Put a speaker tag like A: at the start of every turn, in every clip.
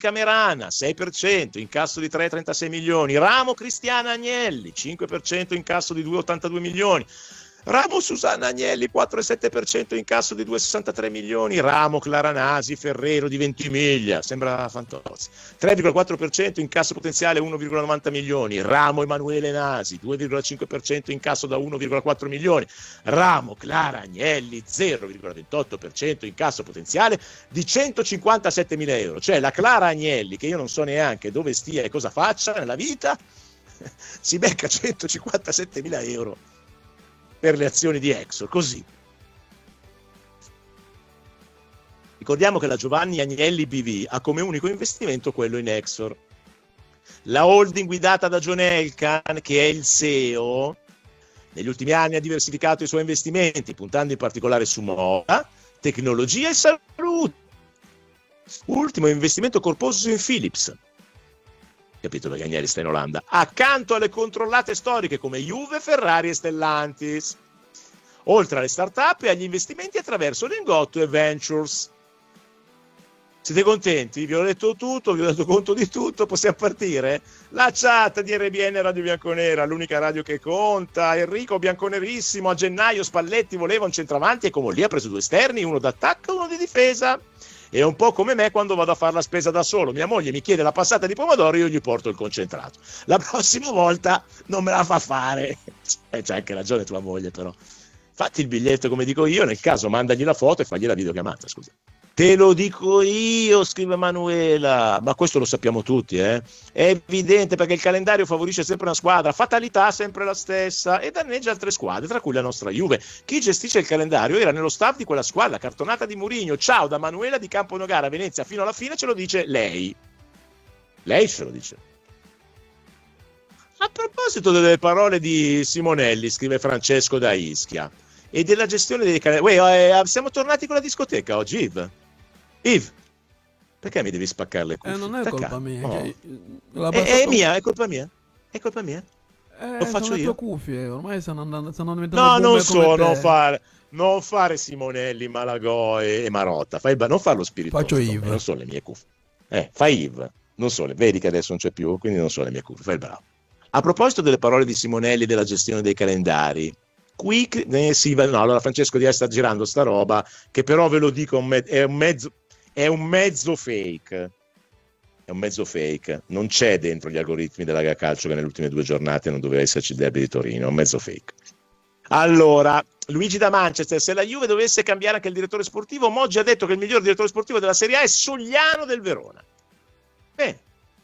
A: Camerana 6%, incasso di 3,36 milioni. Ramo Cristiana Agnelli 5%, incasso di 2,82 milioni. Ramo Susanna Agnelli 4,7%, incasso di 2,63 milioni. Ramo Clara Nasi Ferrero di Ventimiglia, sembra Fantozzi, 3,4%, incasso potenziale 1,90 milioni. Ramo Emanuele Nasi 2,5%, incasso da 1,4 milioni. Ramo Clara Agnelli 0,28%, incasso potenziale di 157 mila euro. Cioè la Clara Agnelli, che io non so neanche dove stia e cosa faccia nella vita, si becca 157 mila euro per le azioni di Exor, così. Ricordiamo che la Giovanni Agnelli BV ha come unico investimento quello in Exor. La holding guidata da John Elkann, che è il CEO, negli ultimi anni ha diversificato i suoi investimenti, puntando in particolare su moda, tecnologia e salute. Ultimo investimento corposo in Philips. Capito perché Agnelli sta in Olanda, accanto alle controllate storiche come Juve, Ferrari e Stellantis, oltre alle start-up e agli investimenti attraverso Lingotto e Ventures. Siete contenti? Vi ho detto tutto, vi ho dato conto di tutto, possiamo partire? La chat di RBN Radio Bianconera, l'unica radio che conta. Enrico Bianconerissimo, a gennaio Spalletti voleva un centravanti e Comolli ha preso due esterni, uno d'attacco e uno di difesa. È un po' come me quando vado a fare la spesa da solo, mia moglie mi chiede la passata di pomodoro e io gli porto il concentrato. La prossima volta non me la fa fare. C'è anche ragione tua moglie, però fatti il biglietto come dico io, nel caso mandagli la foto e fagli la videochiamata, scusa. Te lo dico io, scrive Manuela, ma questo lo sappiamo tutti, È evidente, perché il calendario favorisce sempre una squadra, fatalità sempre la stessa, e danneggia altre squadre, tra cui la nostra Juve. Chi gestisce il calendario era nello staff di quella squadra, cartonata di Mourinho. Ciao da Manuela di Camponogara, Venezia, fino alla fine ce lo dice lei. Lei ce lo dice. A proposito delle parole di Simonelli, scrive Francesco da Ischia, e della gestione dei calendari. Siamo tornati con la discoteca oggi, Yves, perché mi devi spaccare le cuffie?
B: Non è colpa mia.
A: Oh. È mia, è colpa mia. È colpa mia. Lo faccio
B: sono
A: io.
B: le tue cuffie, ormai stanno diventando
A: non fare Simonelli, Malagò e Marotta. Non farlo spiritoso.
B: Faccio Yves.
A: Non sono le mie cuffie. Fai Yves. Non so, vedi che adesso non c'è più, quindi non sono le mie cuffie. Fai il bravo. A proposito delle parole di Simonelli della gestione dei calendari, qui allora Francesco Diaz sta girando sta roba che però ve lo dico è un mezzo fake. È un mezzo fake, non c'è dentro gli algoritmi della Lega Calcio che nelle ultime 2 giornate non doveva esserci il derby di Torino, è un mezzo fake. Allora, Luigi da Manchester, se la Juve dovesse cambiare anche il direttore sportivo, Moggi ha detto che il miglior direttore sportivo della Serie A è Sogliano del Verona. Bene.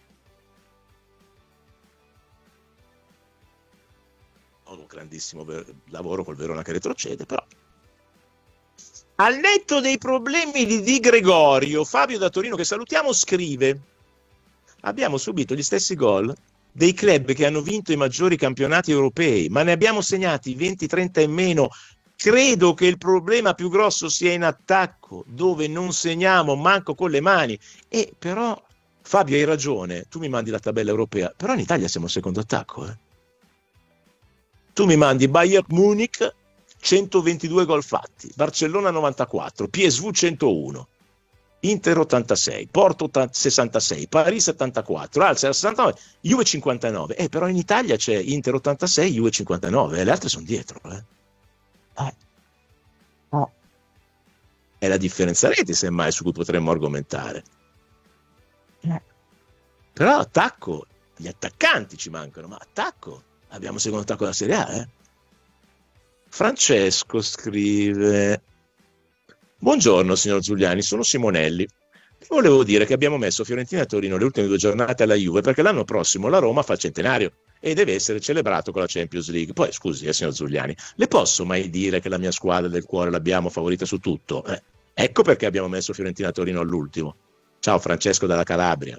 A: Un grandissimo lavoro col Verona che retrocede, però al netto dei problemi di Di Gregorio, Fabio da Torino, che salutiamo, scrive: abbiamo subito gli stessi gol dei club che hanno vinto i maggiori campionati europei, ma ne abbiamo segnati 20-30 in meno. Credo che il problema più grosso sia in attacco, dove non segniamo manco con le mani. E però, Fabio, hai ragione, tu mi mandi la tabella europea, però in Italia siamo al secondo attacco, Tu mi mandi Bayern Munich 122 gol fatti, Barcellona 94, PSV 101, Inter 86, Porto 66, Paris 74, Arsenal 69, Juve 59. Però in Italia c'è Inter 86, Juve 59, le altre sono dietro. È la differenza reti, semmai, su cui potremmo argomentare. Però attacco, gli attaccanti ci mancano, ma attacco, abbiamo il secondo attacco della Serie A, Francesco scrive: buongiorno signor Giuliani, sono Simonelli. Volevo dire che abbiamo messo Fiorentina e Torino le ultime 2 giornate alla Juve perché l'anno prossimo la Roma fa il centenario e deve essere celebrato con la Champions League. Poi scusi, signor Giuliani, le posso mai dire che la mia squadra del cuore l'abbiamo favorita su tutto? Ecco perché abbiamo messo Fiorentina e Torino all'ultimo. Ciao Francesco dalla Calabria.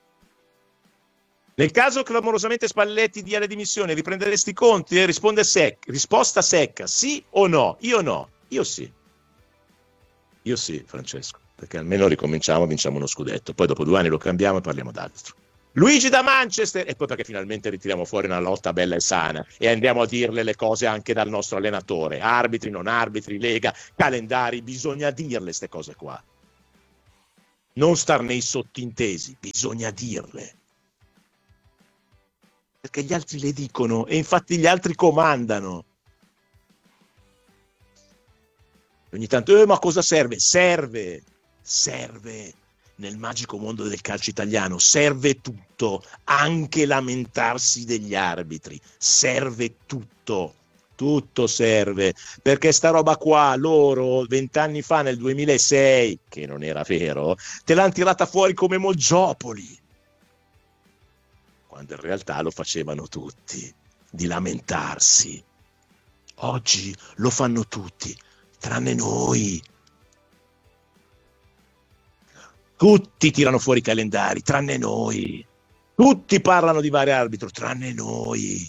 A: Nel caso clamorosamente Spalletti dia le dimissioni, riprenderesti i conti? Risposta secca, sì o no? Io no, io sì. Io sì, Francesco, perché almeno ricominciamo, vinciamo uno scudetto, poi dopo 2 anni lo cambiamo e parliamo d'altro. Luigi da Manchester, e poi perché finalmente ritiriamo fuori una lotta bella e sana e andiamo a dirle le cose anche dal nostro allenatore, arbitri, non arbitri, lega, calendari, bisogna dirle queste cose qua. non star nei sottintesi, bisogna dirle. Perché gli altri le dicono e infatti gli altri comandano. Ogni tanto, ma cosa serve? Serve nel magico mondo del calcio italiano, serve tutto, anche lamentarsi degli arbitri, serve tutto serve, perché sta roba qua loro 20 anni fa nel 2006, che non era vero, te l'hanno tirata fuori come Moggiopoli, quando in realtà lo facevano tutti, di lamentarsi. Oggi lo fanno tutti, tranne noi. Tutti tirano fuori i calendari, tranne noi. Tutti parlano di vari arbitro, tranne noi.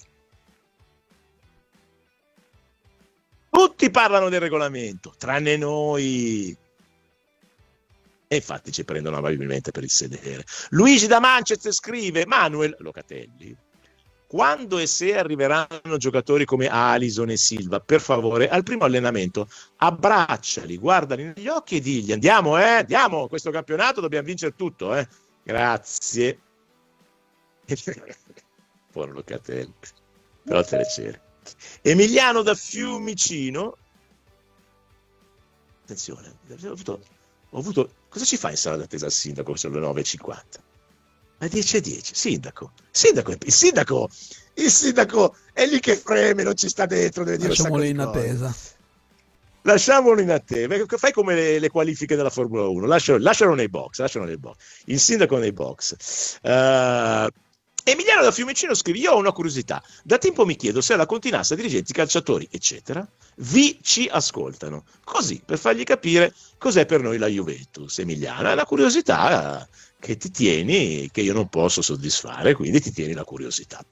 A: Tutti parlano del regolamento, tranne noi. E infatti ci prendono amabilmente per il sedere. Luigi da Manchester scrive: Manuel Locatelli, quando e se arriveranno giocatori come Alisson e Silva, per favore, al primo allenamento abbracciali, guardali negli occhi e digli: andiamo, andiamo, questo campionato dobbiamo vincere tutto, grazie. Buon Locatelli, però te le cerchi. Emiliano da Fiumicino, attenzione, ho avuto, cosa ci fa in sala d'attesa al sindaco? Sono le 9:50, alle 10:10, il sindaco è lì che freme, non ci sta dentro, deve dire
B: lasciamolo in attesa.
A: Lasciamolo in attesa, fai come le qualifiche della Formula 1, lascialo nei box, il sindaco nei box. Emiliano da Fiumicino scrive: io ho una curiosità, da tempo mi chiedo se alla continassa dirigenti, calciatori eccetera ci ascoltano, così per fargli capire cos'è per noi la Juventus. Emiliano, è una curiosità che ti tieni, che io non posso soddisfare, quindi ti tieni la curiosità.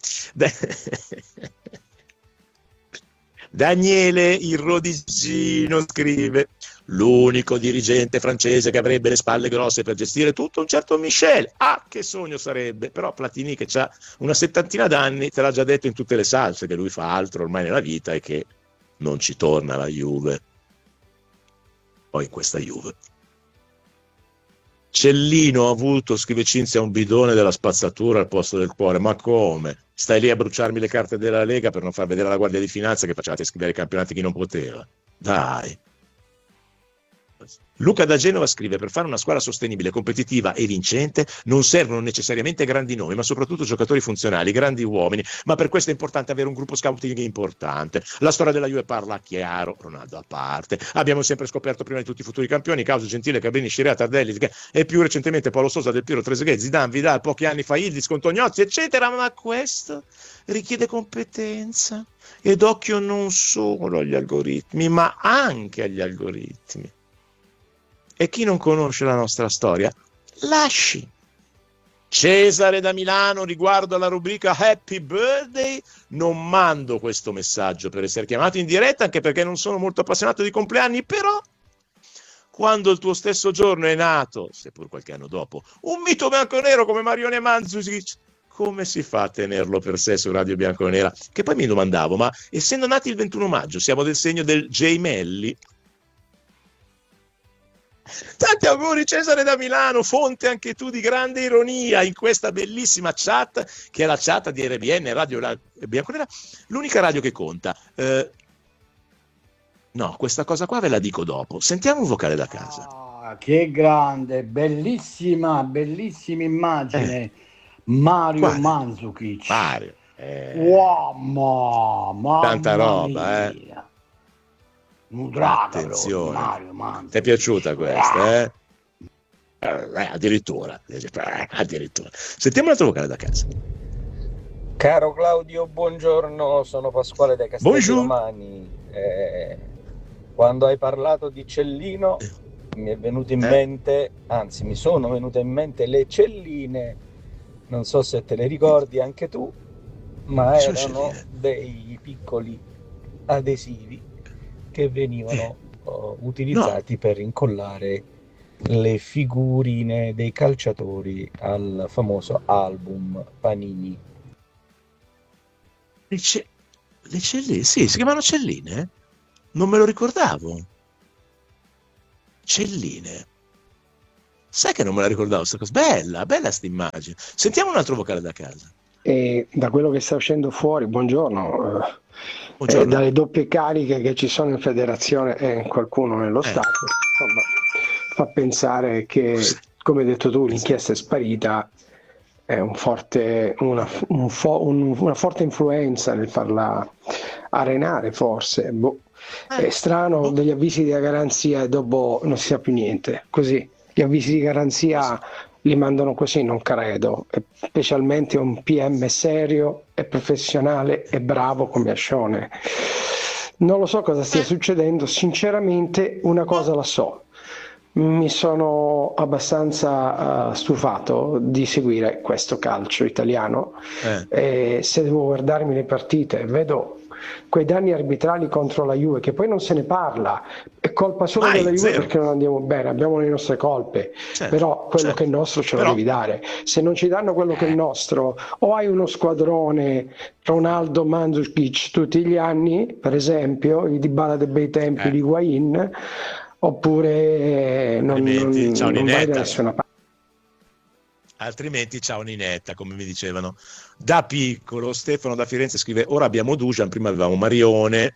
A: Daniele il Rodigino scrive: l'unico dirigente francese che avrebbe le spalle grosse per gestire tutto, un certo Michel. Ah, che sogno sarebbe! Però Platini, che ha una 70 d'anni, te l'ha già detto in tutte le salse che lui fa altro ormai nella vita e che non ci torna la Juve. Poi in questa Juve Cellino ha avuto, scrive Cinzia, un bidone della spazzatura al posto del cuore. Ma come? Stai lì a bruciarmi le carte della Lega per non far vedere alla Guardia di Finanza che facevate scrivere i campionati chi non poteva? Dai. Luca da Genova scrive: per fare una squadra sostenibile, competitiva e vincente non servono necessariamente grandi nomi, ma soprattutto giocatori funzionali, grandi uomini, ma per questo è importante avere un gruppo scouting importante. La storia della Juve parla chiaro, Ronaldo a parte. Abbiamo sempre scoperto prima di tutti i futuri campioni, Causo, Gentile, Cabrini, Scirea, Tardelli e più recentemente Paolo Sosa, Del Piero, Trezeguet, Zidane, Vidal, pochi anni fa Yildiz, Contognozzi, eccetera, ma questo richiede competenza ed occhio non solo agli algoritmi, ma anche agli algoritmi. E chi non conosce la nostra storia, lasci. Cesare da Milano, riguardo alla rubrica Happy Birthday, non mando questo messaggio per essere chiamato in diretta, anche perché non sono molto appassionato di compleanni, però quando il tuo stesso giorno è nato, seppur qualche anno dopo, un mito bianconero come Marione Mandzukic, come si fa a tenerlo per sé su Radio Bianconera? Che poi mi domandavo, ma essendo nati il 21 maggio, siamo del segno del Gemelli? Tanti auguri Cesare da Milano, fonte anche tu di grande ironia in questa bellissima chat che è la chat di RBN Radio Bianconera, l'unica radio che conta. No, questa cosa qua ve la dico dopo. Sentiamo un vocale da casa.
C: Che grande, bellissima immagine. Mario Mandzukic.
A: Mario.
C: Uomo,
A: tanta roba,
C: mia.
A: Attenzione, Mario, ti è piaciuta questa? Addirittura. Sentiamo un altro vocale da casa.
D: Caro Claudio, buongiorno, sono Pasquale dai Castelli Romani. Quando hai parlato di Cellino mi è venuto in mente, anzi mi sono venute in mente le celline, non so se te le ricordi anche tu, ma erano dei piccoli adesivi che venivano utilizzati per incollare le figurine dei calciatori al famoso album Panini.
A: Le celline? Sì, si chiamano celline? Non me lo ricordavo. Celline. Sai che non me la ricordavo sta cosa? Bella sta immagine. Sentiamo un altro vocale da casa.
E: E da quello che sta uscendo fuori, buongiorno, dalle doppie cariche che ci sono in federazione e qualcuno nello Stato, insomma, fa pensare che, come hai detto tu, l'inchiesta è sparita, è una forte influenza nel farla arenare, forse. È strano, degli avvisi di garanzia e dopo non si sa più niente, così. Gli avvisi di garanzia li mandano così, non credo, specialmente un PM serio e professionale e bravo come Ascione. Non lo so cosa stia succedendo, sinceramente una cosa la so. Mi sono abbastanza stufato di seguire questo calcio italiano e se devo guardarmi le partite vedo quei danni arbitrali contro la Juve, che poi non se ne parla, è colpa solo della Juve perché non andiamo bene, abbiamo le nostre colpe, però quello che è nostro ce lo devi dare. Se non ci danno quello che è nostro, o hai uno squadrone Ronaldo, Mandzukic tutti gli anni, per esempio i Dybala dei bei tempi di Higuain, oppure non vai da nessuna parte.
A: Altrimenti ciao Ninetta, come mi dicevano. Da piccolo Stefano da Firenze scrive: ora abbiamo Dusan, prima avevamo Marione.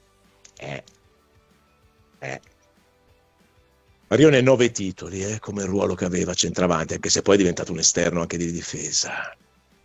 A: Marione 9 titoli, come il ruolo che aveva centravanti, anche se poi è diventato un esterno anche di difesa.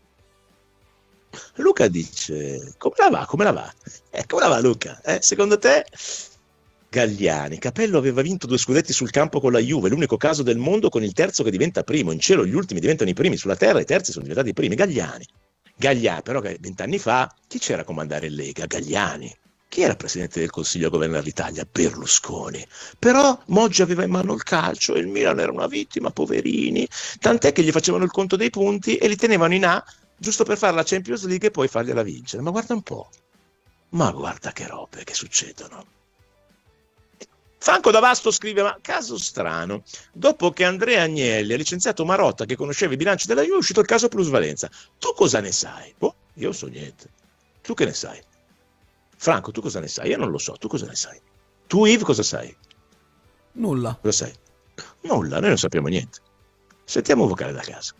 A: Luca dice: come la va? Come la va Luca? Secondo te? Galliani, Capello aveva vinto 2 scudetti sul campo con la Juve, l'unico caso del mondo con il terzo che diventa primo. In cielo gli ultimi diventano i primi, sulla terra i terzi sono diventati i primi. Galliani, però 20 anni fa chi c'era a comandare in Lega? Galliani. Chi era presidente del Consiglio a governare l'Italia? Berlusconi. Però Moggi aveva in mano il calcio e il Milan era una vittima, poverini, tant'è che gli facevano il conto dei punti e li tenevano in A giusto per fare la Champions League e poi fargliela vincere. Ma guarda un po', ma guarda che robe che succedono. Franco D'Avasto scrive: ma caso strano, dopo che Andrea Agnelli ha licenziato Marotta che conosceva i bilanci della Juve, è uscito il caso plusvalenza. Tu cosa ne sai? Io so niente. Tu che ne sai? Franco, tu cosa ne sai? Io non lo so, tu cosa ne sai? Tu Yves cosa sai?
B: Nulla.
A: Cosa sai? Nulla, noi non sappiamo niente. Sentiamo un vocale da casa.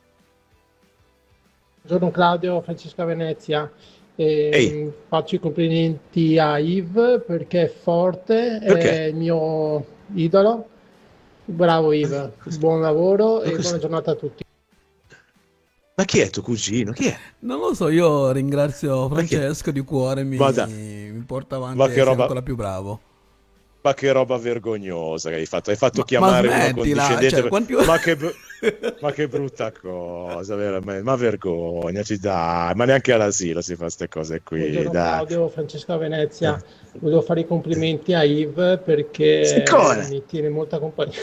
F: Buongiorno Claudio, Francesca Venezia. Faccio i complimenti a Yves perché è forte, è il mio idolo. Bravo Yves, buon lavoro e buona giornata a tutti.
A: Ma chi è tuo cugino? Chi è?
B: Non lo so, io ringrazio Francesco di cuore, mi porta avanti a essere ancora più bravo.
A: Ma che roba vergognosa che hai fatto. Hai fatto chiamare uno condiscendente. Ma che brutta cosa, veramente. Ma vergognaci, dai. Ma neanche all'asilo si fa queste cose qui.
F: Buongiorno
A: dai.
F: Claudio, Francesca Venezia. Volevo fare i complimenti a Yves perché mi tiene molta compagnia.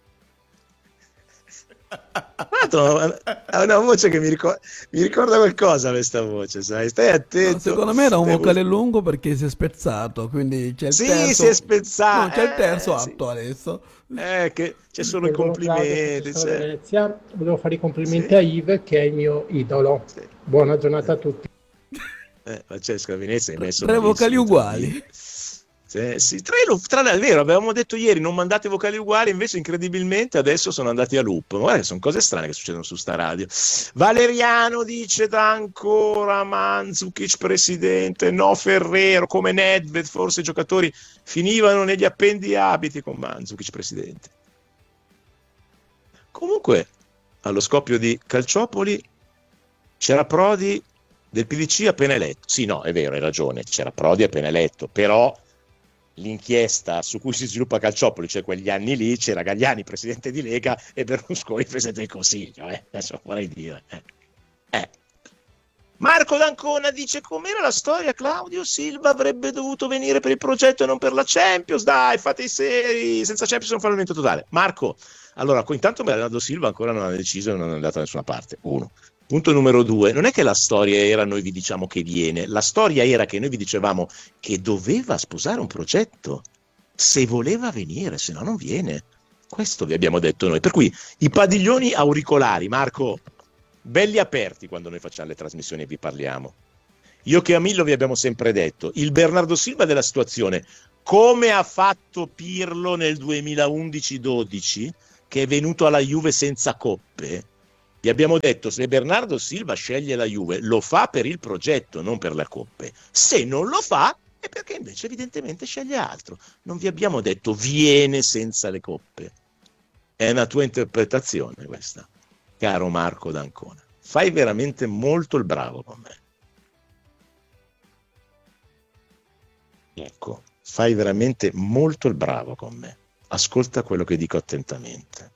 A: Ha una voce che mi ricorda qualcosa questa voce, sai? Stai attento.
B: No, secondo me era un vocale lungo perché si è spezzato, quindi c'è il terzo.
A: Si è spezzato.
B: No, c'è il terzo atto adesso.
A: Che c'è solo i complimenti.
F: Venezia. Volevo fare i complimenti a Yves che è il mio idolo. Buona giornata a tutti.
A: Francesca Venezia hai messo
B: 3 vocali uguali.
A: Sì, tra è vero, avevamo detto ieri non mandate vocali uguali, invece incredibilmente adesso sono andati a loop. Ma guarda, sono cose strane che succedono su sta radio. Valeriano dice ancora Mandzukic presidente, no Ferrero, come Nedved, forse i giocatori finivano negli appendiabiti con Mandzukic presidente. Comunque, allo scoppio di Calciopoli c'era Prodi del PDC appena eletto. Sì, no, è vero, hai ragione, c'era Prodi appena eletto, però l'inchiesta su cui si sviluppa Calciopoli, cioè quegli anni lì, c'era Galliani presidente di Lega e Berlusconi presidente del Consiglio, adesso vorrei dire. Marco D'Ancona dice: com'era la storia, Claudio Silva avrebbe dovuto venire per il progetto e non per la Champions, dai, fate i seri, senza Champions non fa fallimento totale. Marco, allora intanto Bernardo Silva ancora non ha deciso e non è andato da nessuna parte, 1. Punto numero 2, non è che la storia era noi vi diciamo che viene, la storia era che noi vi dicevamo che doveva sposare un progetto, se voleva venire, se no non viene. Questo vi abbiamo detto noi. Per cui i padiglioni auricolari, Marco, belli aperti quando noi facciamo le trasmissioni e vi parliamo. Io che a Millo vi abbiamo sempre detto, il Bernardo Silva della situazione, come ha fatto Pirlo nel 2011-12, che è venuto alla Juve senza coppe, gli abbiamo detto: se Bernardo Silva sceglie la Juve lo fa per il progetto, non per le coppe. Se non lo fa è perché invece evidentemente sceglie altro. Non vi abbiamo detto viene senza le coppe. È una tua interpretazione questa, caro Marco d'Ancona. Fai veramente molto il bravo con me. Ecco, fai veramente molto il bravo con me. Ascolta quello che dico attentamente.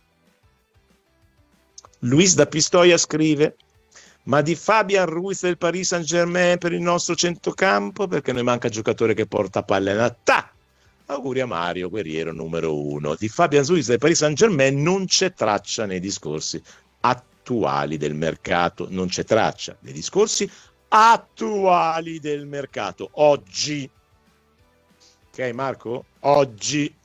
A: Luis da Pistoia scrive: ma di Fabian Ruiz del Paris Saint-Germain per il nostro centrocampo, perché noi manca giocatore che porta palla in attacco. Auguri a Mario, guerriero numero 1. Di Fabian Ruiz del Paris Saint-Germain non c'è traccia nei discorsi attuali del mercato, non c'è traccia nei discorsi attuali del mercato, oggi. Ok Marco? Oggi.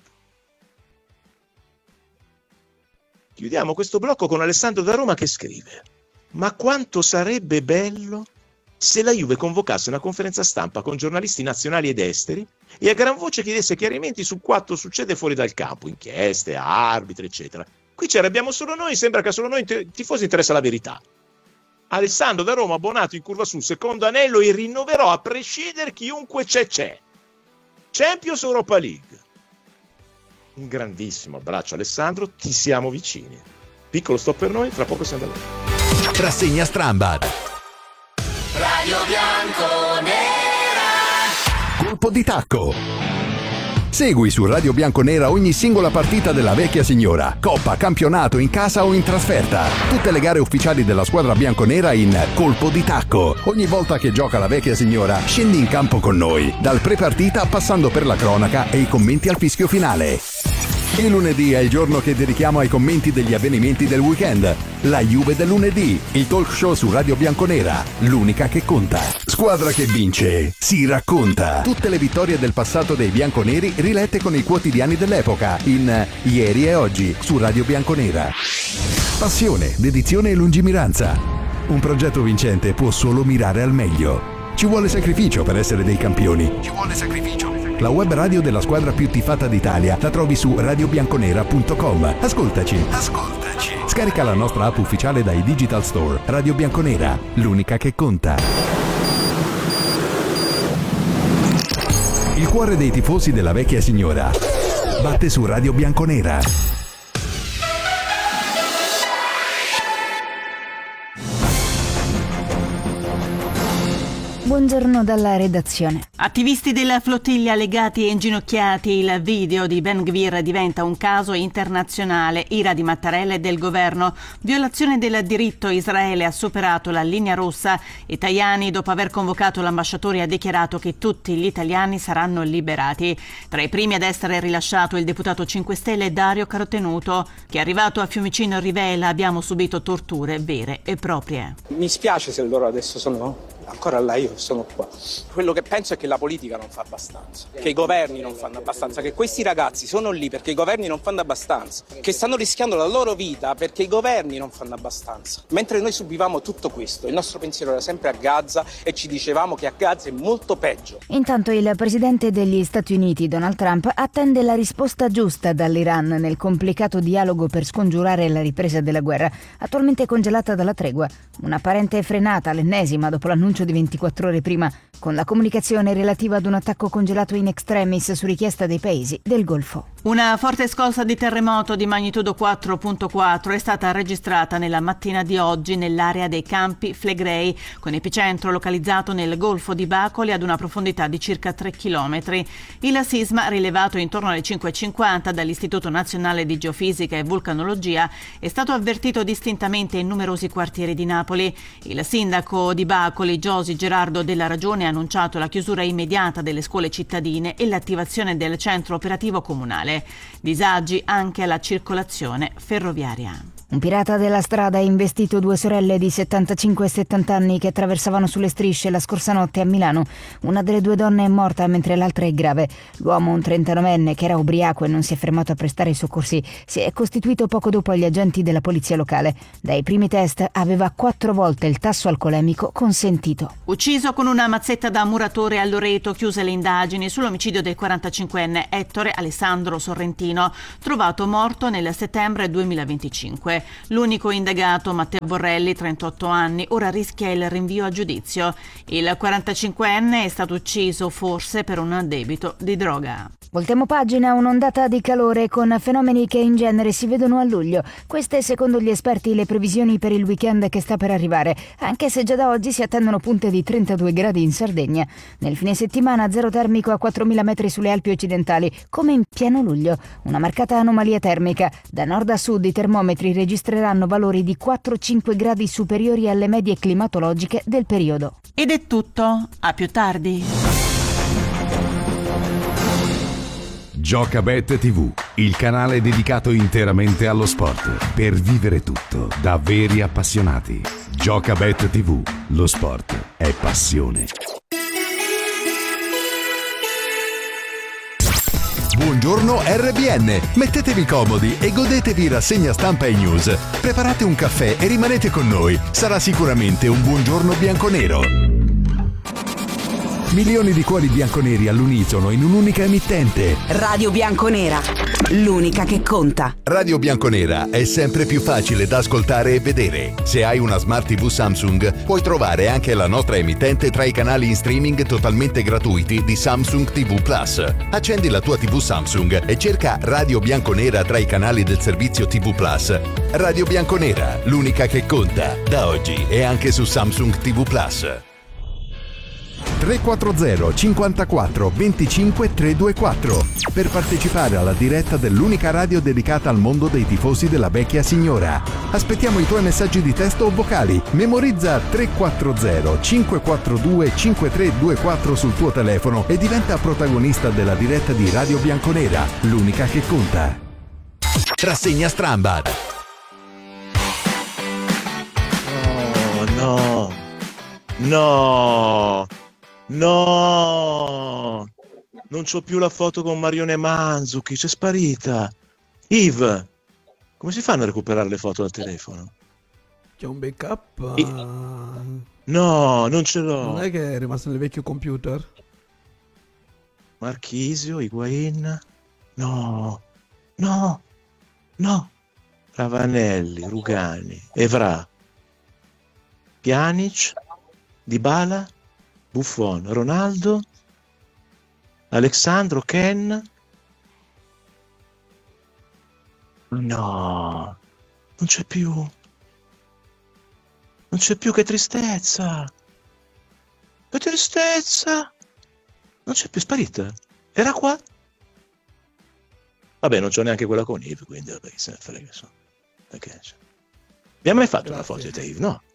A: Chiudiamo questo blocco con Alessandro da Roma che scrive: ma quanto sarebbe bello se la Juve convocasse una conferenza stampa con giornalisti nazionali ed esteri e a gran voce chiedesse chiarimenti su quanto succede fuori dal campo, inchieste, arbitri, eccetera. Qui ci abbiamo solo noi, sembra che a solo noi tifosi interessa la verità. Alessandro da Roma, abbonato in curva sul secondo anello, e rinnoverò a prescindere chiunque c'è. Champions Europa League. Un grandissimo abbraccio Alessandro, ti siamo vicini. Piccolo stop per noi, tra poco siamo da là.
G: Rassegna Strambad.
H: Radio Bianconera.
G: Colpo di tacco. Segui su Radio Bianconera ogni singola partita della vecchia signora, coppa, campionato, in casa o in trasferta. Tutte le gare ufficiali della squadra bianconera in Colpo di tacco. Ogni volta che gioca la vecchia signora, scendi in campo con noi, dal pre-partita passando per la cronaca e i commenti al fischio finale. Il lunedì è il giorno che dedichiamo ai commenti degli avvenimenti del weekend. La Juve del lunedì, il talk show su Radio Bianconera, l'unica che conta. Squadra che vince, si racconta. Tutte le vittorie del passato dei bianconeri rilette con i quotidiani dell'epoca in Ieri e Oggi su Radio Bianconera. Passione, dedizione e lungimiranza. Un progetto vincente può solo mirare al meglio. Ci vuole sacrificio per essere dei campioni. Ci vuole sacrificio. La web radio della squadra più tifata d'Italia la trovi su radiobianconera.com. Ascoltaci. Scarica la nostra app ufficiale dai Digital Store. Radio Bianconera, l'unica che conta. Il cuore dei tifosi della vecchia signora batte su Radio Bianconera.
I: Buongiorno dalla redazione.
J: Attivisti della flottiglia legati e inginocchiati, il video di Ben Gvir diventa un caso internazionale, ira di Mattarella e del governo, violazione del diritto, Israele ha superato la linea rossa e Tajani, dopo aver convocato l'ambasciatore, ha dichiarato che tutti gli italiani saranno liberati. Tra i primi ad essere rilasciato il deputato 5 Stelle Dario Carotenuto, che è arrivato a Fiumicino rivela: abbiamo subito torture vere e proprie.
K: Mi spiace se loro adesso sono ancora là, io sono qua. Quello che penso è che la politica non fa abbastanza, che i governi non fanno abbastanza, che questi ragazzi sono lì perché i governi non fanno abbastanza, che stanno rischiando la loro vita perché i governi non fanno abbastanza. Mentre noi subivamo tutto questo, il nostro pensiero era sempre a Gaza e ci dicevamo che a Gaza è molto peggio.
I: Intanto il presidente degli Stati Uniti, Donald Trump, attende la risposta giusta dall'Iran nel complicato dialogo per scongiurare la ripresa della guerra, attualmente congelata dalla tregua. Un'apparente frenata, l'ennesima, dopo l'annuncio di 24 ore prima, con la comunicazione relativa ad un attacco congelato in extremis su richiesta dei paesi del Golfo.
J: Una forte scossa di terremoto di magnitudo 4.4 è stata registrata nella mattina di oggi nell'area dei Campi Flegrei, con epicentro localizzato nel Golfo di Bacoli ad una profondità di circa 3 km. Il sisma, rilevato intorno alle 5.50 dall'Istituto Nazionale di Geofisica e Vulcanologia, è stato avvertito distintamente in numerosi quartieri di Napoli. Il sindaco di Bacoli, Giosi Gerardo Della Ragione, ha annunciato la chiusura immediata delle scuole cittadine e l'attivazione del centro operativo comunale. Disagi anche alla circolazione ferroviaria.
I: Un pirata della strada ha investito 2 sorelle di 75 e 70 anni che attraversavano sulle strisce la scorsa notte a Milano. Una delle 2 donne è morta mentre l'altra è grave. L'uomo, un 39enne che era ubriaco e non si è fermato a prestare i soccorsi, si è costituito poco dopo agli agenti della polizia locale. Dai primi test aveva 4 volte il tasso alcolemico consentito.
J: Ucciso con una mazzetta da muratore a Loreto, chiuse le indagini sull'omicidio del 45enne Ettore Alessandro Sorrentino, trovato morto nel settembre 2025. L'unico indagato, Matteo Borrelli, 38 anni, ora rischia il rinvio a giudizio. Il 45enne è stato ucciso forse per un debito di droga.
I: Voltiamo pagina, un'ondata di calore con fenomeni che in genere si vedono a luglio. Queste, secondo gli esperti, le previsioni per il weekend che sta per arrivare, anche se già da oggi si attendono punte di 32 gradi in Sardegna. Nel fine settimana zero termico a 4.000 metri sulle Alpi occidentali, come in pieno luglio. Una marcata anomalia termica. Da nord a sud i termometri registreranno valori di 4-5 gradi superiori alle medie climatologiche del periodo.
J: Ed è tutto, a più tardi.
G: Giocabet TV, il canale dedicato interamente allo sport, per vivere tutto da veri appassionati. Giocabet TV, lo sport è passione. Buongiorno RBN, mettetevi comodi e godetevi rassegna stampa e news. Preparate un caffè e rimanete con noi, sarà sicuramente un buongiorno bianconero. Milioni di cuori bianconeri all'unisono in un'unica emittente.
L: Radio Bianconera, l'unica che conta.
G: Radio Bianconera è sempre più facile da ascoltare e vedere. Se hai una Smart TV Samsung, puoi trovare anche la nostra emittente tra i canali in streaming totalmente gratuiti di Samsung TV Plus. Accendi la tua TV Samsung e cerca Radio Bianconera tra i canali del servizio TV Plus. Radio Bianconera, l'unica che conta. Da oggi è anche su Samsung TV Plus. 340 54 25 324 per partecipare alla diretta dell'unica radio dedicata al mondo dei tifosi della vecchia signora. Aspettiamo i tuoi messaggi di testo o vocali. Memorizza 340 542 5324 sul tuo telefono e diventa protagonista della diretta di Radio Bianconera, l'unica che conta. Rassegna Strambad.
A: No, non c'ho più la foto con Marione Manzucchi, c'è sparita. Yves, come si fanno a recuperare le foto dal telefono?
B: C'è un backup?
A: No, non ce l'ho.
B: Non è che è rimasto nel vecchio computer?
A: Marchisio, Higuain? No. Ravanelli, Rugani, Evra, Pjanic, Dybala, Buffon, Ronaldo, Alessandro, Ken. No, non c'è più. Non c'è più, che tristezza. Che tristezza. Non c'è più, sparita. Era qua. Vabbè, non c'ho neanche quella con Yves, quindi vabbè, se ne frega. Perché? Mi ha mai fatto una foto di te, Yves? No.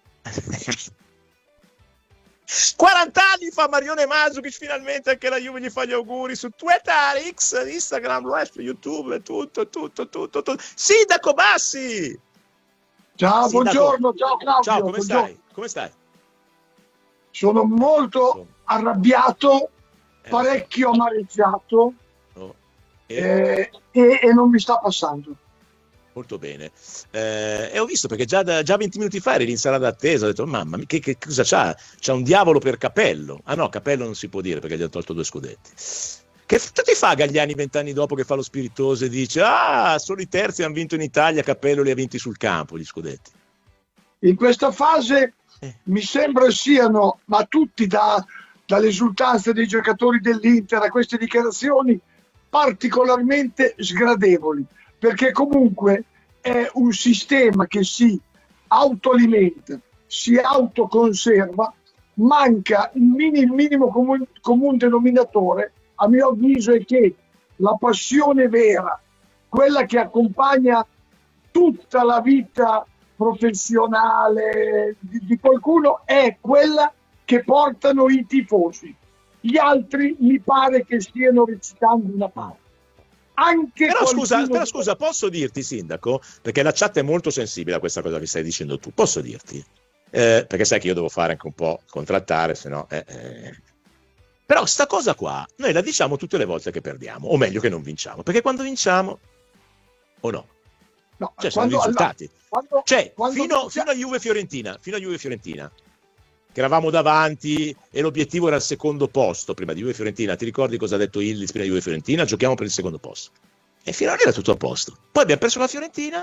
A: 40 anni fa Marione Mandzukic, finalmente anche la Juve gli fa gli auguri su Twitter, X, Instagram, YouTube, tutto. Sindaco Bassi!
M: Ciao,
A: Sindaco.
M: Buongiorno, ciao Claudio.
A: Ciao, come stai?
M: Sono molto arrabbiato, parecchio amareggiato e non mi sta passando.
A: Molto bene. E ho visto perché già 20 minuti fa eri in sala d'attesa, ho detto mamma, che cosa c'ha? C'ha un diavolo per Capello. Ah no, Capello non si può dire perché gli ha tolto 2 scudetti. Che ti fa Gagliani 20 anni dopo che fa lo spiritoso e dice solo i terzi hanno vinto in Italia, Capello li ha vinti sul campo gli scudetti?
M: In questa fase mi sembra siano, ma tutti dall'esultanza dei giocatori dell'Inter a queste dichiarazioni, particolarmente sgradevoli, perché comunque è un sistema che si autoalimenta, si autoconserva, manca il minimo comune denominatore, a mio avviso, è che la passione vera, quella che accompagna tutta la vita professionale di qualcuno, è quella che portano i tifosi. Gli altri mi pare che stiano recitando una parte. anche
A: però scusa, posso dirti, sindaco, perché la chat è molto sensibile a questa cosa che stai dicendo tu, posso dirti? Perché sai che io devo fare anche un po' contrattare, se no... Però sta cosa qua noi la diciamo tutte le volte che perdiamo, o meglio che non vinciamo, perché quando vinciamo o no?
M: No,
A: cioè sono i risultati. Fino a Juve-Fiorentina, che eravamo davanti e l'obiettivo era il secondo posto prima di Juve-Fiorentina. Ti ricordi cosa ha detto Illis prima di Juve-Fiorentina? Giochiamo per il secondo posto. E fino a lì era tutto a posto. Poi abbiamo perso la Fiorentina.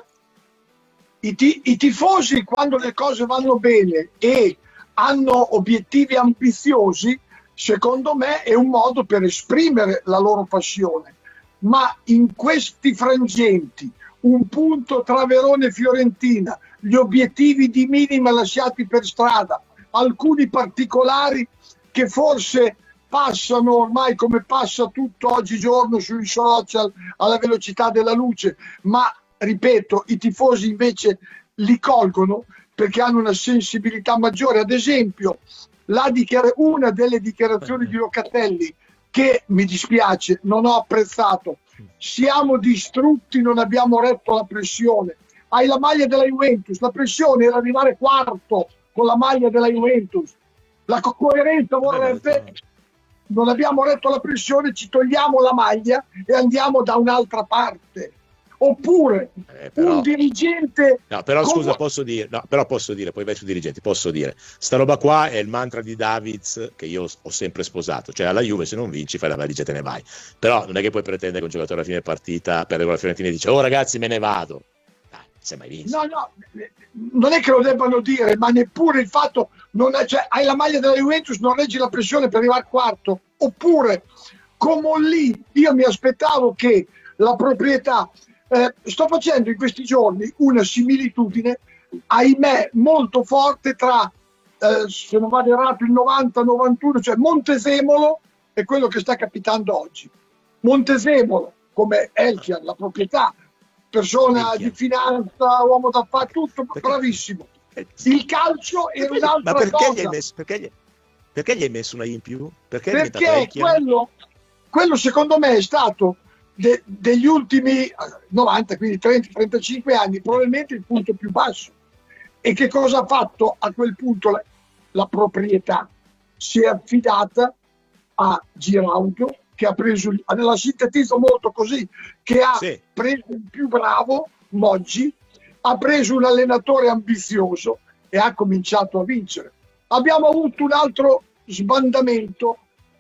M: I tifosi, quando le cose vanno bene e hanno obiettivi ambiziosi, secondo me è un modo per esprimere la loro passione. Ma in questi frangenti, un punto tra Verona e Fiorentina, gli obiettivi di minima lasciati per strada, alcuni particolari che forse passano ormai come passa tutto oggigiorno sui social alla velocità della luce, ma ripeto, i tifosi invece li colgono perché hanno una sensibilità maggiore. Ad esempio, una delle dichiarazioni di Locatelli che mi dispiace, non ho apprezzato: siamo distrutti, non abbiamo retto la pressione. Hai la maglia della Juventus, la pressione era arrivare quarto con la maglia della Juventus, la coerenza vorrebbe non abbiamo retto la pressione, ci togliamo la maglia e andiamo da un'altra parte. Oppure un dirigente...
A: No, però scusa, posso dire, poi vai su dirigenti, posso dire, sta roba qua è il mantra di Davids che io ho sempre sposato, cioè alla Juve se non vinci fai la valigia e te ne vai, però non è che puoi pretendere che un giocatore alla fine partita perde con la Fiorentina e dice oh ragazzi me ne vado. Sei mai visto?
M: No, non è che lo debbano dire, ma neppure il fatto, cioè, hai la maglia della Juventus, non reggi la pressione per arrivare quarto. Oppure, come lì, io mi aspettavo che la proprietà, sto facendo in questi giorni una similitudine, ahimè, molto forte tra, se non vado errato, il 90-91, cioè Montezemolo e quello che sta capitando oggi. Montezemolo, come Elchian, la proprietà, persona di finanza, uomo d'affari, tutto bravissimo. Il calcio era un'altra cosa.
A: Perché gli hai messo una in più?
M: Perché quello secondo me è stato degli ultimi 90, quindi 30-35 anni, probabilmente il punto più basso. E che cosa ha fatto a quel punto la proprietà? Si è affidata a Giraudo, che ha preso, nella sintetizzo molto così, che ha preso il più bravo, Moggi, ha preso un allenatore ambizioso e ha cominciato a vincere. Abbiamo avuto un altro sbandamento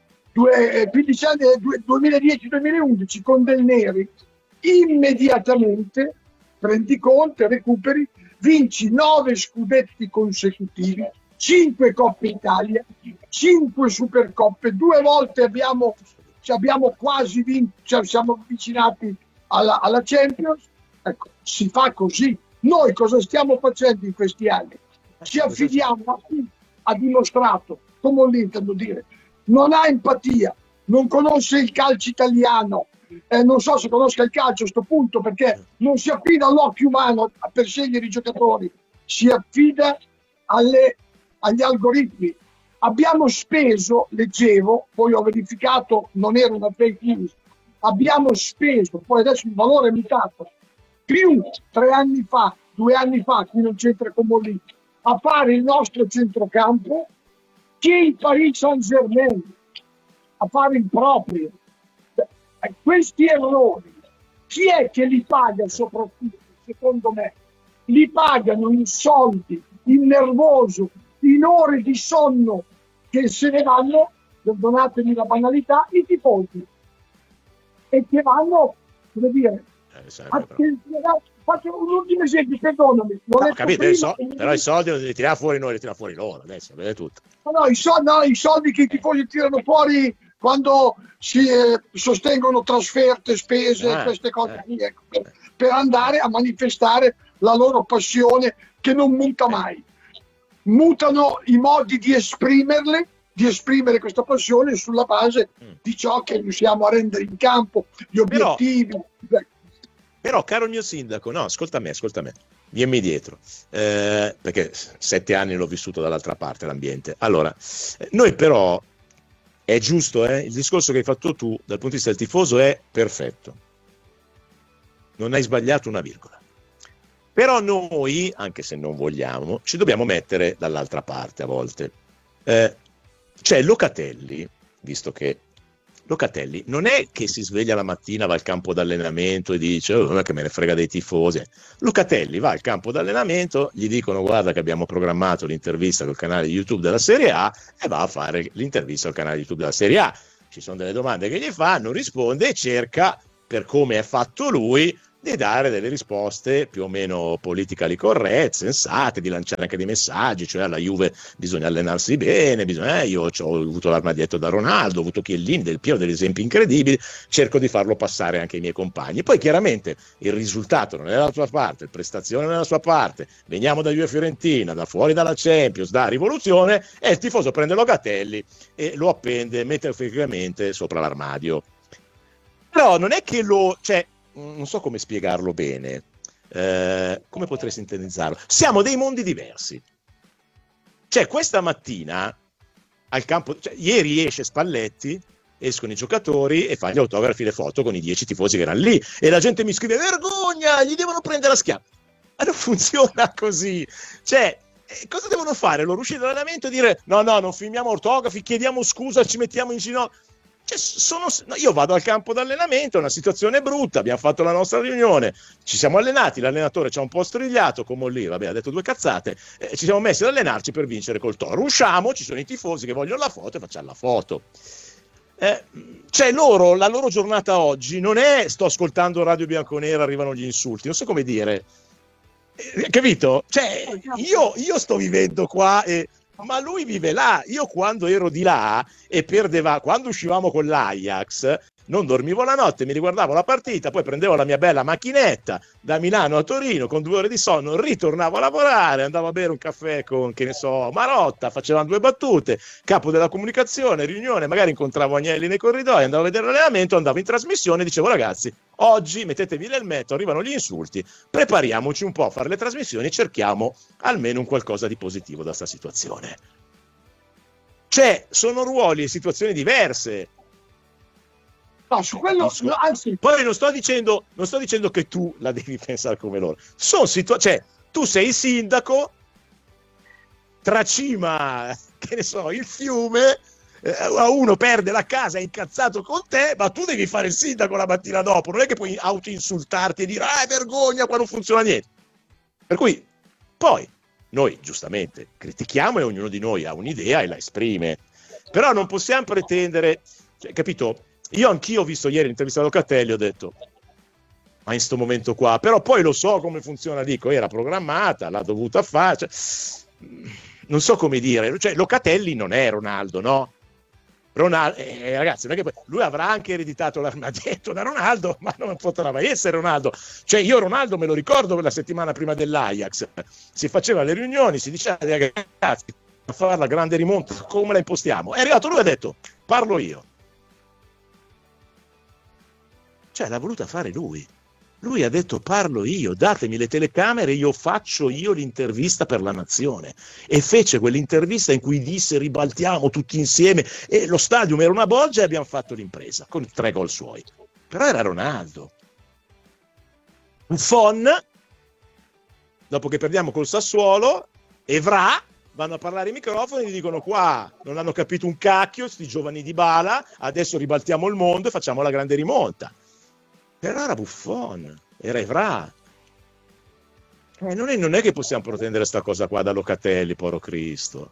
M: 2010-2011 con Del Neri, immediatamente prendi conto, recuperi, vinci 9 scudetti consecutivi, 5 Coppe Italia, 5 Supercoppe, 2 volte abbiamo quasi vinto, cioè siamo avvicinati alla Champions. Ecco, si fa così. Noi cosa stiamo facendo in questi anni? Ci affidiamo a chi ha dimostrato, come l'intendo dire, non ha empatia, non conosce il calcio italiano, non so se conosca il calcio a questo punto, perché non si affida all'occhio umano per scegliere i giocatori, si affida agli algoritmi. Abbiamo speso, leggevo, poi ho verificato, non era una fake news, abbiamo speso, poi adesso il valore è mutato, più 3 anni fa, 2 anni fa, qui non c'entra con Molli, a fare il nostro centrocampo che il Paris Saint-Germain, a fare il proprio. Questi errori, chi è che li paga soprattutto? Secondo me, li pagano in soldi, in nervoso, in ore di sonno che se ne vanno, perdonatemi la banalità, i tifosi. E che vanno, come dire, faccio un ultimo esempio, perdonami.
A: No, capite, però i soldi non li tiriamo fuori noi, li tiriamo fuori loro, adesso, vedete tutto.
M: No, i soldi che i tifosi tirano fuori quando si sostengono trasferte, spese, queste cose qui, ecco, per andare a manifestare la loro passione che non muta mai. Mutano i modi di esprimere questa passione sulla base di ciò che riusciamo a rendere in campo, gli obiettivi.
A: Però, caro mio sindaco, no, ascolta me, vieni dietro, perché 7 anni l'ho vissuto dall'altra parte l'ambiente. Allora, noi però, è giusto, il discorso che hai fatto tu dal punto di vista del tifoso è perfetto. non hai sbagliato una virgola. Però noi, anche se non vogliamo, ci dobbiamo mettere dall'altra parte a volte. Cioè Locatelli, visto che Locatelli non è che si sveglia la mattina, va al campo d'allenamento e dice non è che me ne frega dei tifosi. Locatelli va al campo d'allenamento, gli dicono guarda che abbiamo programmato l'intervista col canale YouTube della Serie A, e va a fare l'intervista al canale YouTube della Serie A. Ci sono delle domande che gli fanno, risponde e cerca, per come è fatto lui, di dare delle risposte più o meno politically correct, sensate, di lanciare anche dei messaggi, cioè alla Juve bisogna allenarsi bene, io ho avuto l'armadietto da Ronaldo, ho avuto Chiellini, Del Piero, degli esempi incredibili, cerco di farlo passare anche ai miei compagni. Poi chiaramente il risultato non è dalla sua parte, la prestazione non è dalla sua parte, veniamo da Juve Fiorentina, da fuori dalla Champions, da rivoluzione, e il tifoso prende Locatelli e lo appende metaforicamente sopra l'armadio. Però non è che non so come spiegarlo bene, come potrei sintetizzarlo? Siamo dei mondi diversi. Cioè questa mattina al campo, ieri esce Spalletti, escono i giocatori e fa gli autografi e le foto con i 10 tifosi che erano lì, e la gente mi scrive vergogna, gli devono prendere la schiaffa. Ma non funziona così. Cioè, cosa devono fare? Loro uscire dall'allenamento e dire no, non firmiamo autografi, chiediamo scusa, ci mettiamo in ginocchio. Io vado al campo d'allenamento, è una situazione brutta, abbiamo fatto la nostra riunione, ci siamo allenati, l'allenatore ci ha un po' strigliato, come lì, vabbè, ha detto 2 cazzate, ci siamo messi ad allenarci per vincere col Toro. Usciamo, ci sono i tifosi che vogliono la foto e facciamo la foto. Cioè la loro giornata oggi non è sto ascoltando Radio Bianconera, arrivano gli insulti, non so come dire, capito? Cioè io sto vivendo qua ma lui vive là. Io quando ero di là e quando uscivamo con l'Ajax, non dormivo la notte, mi riguardavo la partita, poi prendevo la mia bella macchinetta da Milano a Torino con 2 ore di sonno, ritornavo a lavorare, andavo a bere un caffè con, che ne so, Marotta, facevamo 2 battute, capo della comunicazione, riunione, magari incontravo Agnelli nei corridoi, andavo a vedere l'allenamento, andavo in trasmissione e dicevo ragazzi, oggi mettetevi l'elmetto, arrivano gli insulti, prepariamoci un po' a fare le trasmissioni e cerchiamo almeno un qualcosa di positivo da sta situazione. Cioè, sono ruoli e situazioni diverse.
M: No, su quello, anzi.
A: Poi non sto dicendo che tu la devi pensare come loro. Cioè, tu sei il sindaco, tracima, che ne so, il fiume, uno perde la casa, è incazzato con te, ma tu devi fare il sindaco la mattina dopo, non è che puoi auto-insultarti e dire vergogna, qua non funziona niente. Per cui, poi, noi giustamente critichiamo e ognuno di noi ha un'idea e la esprime, però non possiamo pretendere, cioè, capito? Io anch'io ho visto ieri l'intervista a Locatelli, ho detto ma in sto momento qua, però poi lo so come funziona, dico, era programmata, l'ha dovuta fare, cioè, non so come dire, cioè Locatelli non è Ronaldo, no? Ronaldo, ragazzi, non è che lui avrà anche ereditato l'armadietto da Ronaldo, ma non potrà mai essere Ronaldo. Cioè io Ronaldo me lo ricordo la settimana prima dell'Ajax, si faceva le riunioni, si diceva ragazzi, a fare la grande rimonta, come la impostiamo? È arrivato lui e ha detto parlo io. Cioè l'ha voluta fare lui. Lui ha detto parlo io, datemi le telecamere, io faccio io l'intervista per la nazione. E fece quell'intervista in cui disse ribaltiamo tutti insieme, e lo stadium era una bolgia e abbiamo fatto l'impresa con 3 gol suoi. Però era Ronaldo. Buffon, dopo che perdiamo col Sassuolo, Evra, vanno a parlare ai microfoni e gli dicono qua non hanno capito un cacchio sti giovani di Bala, adesso ribaltiamo il mondo e facciamo la grande rimonta. Però era Buffon, era Evra. Non è che possiamo pretendere sta cosa qua da Locatelli, povero Cristo.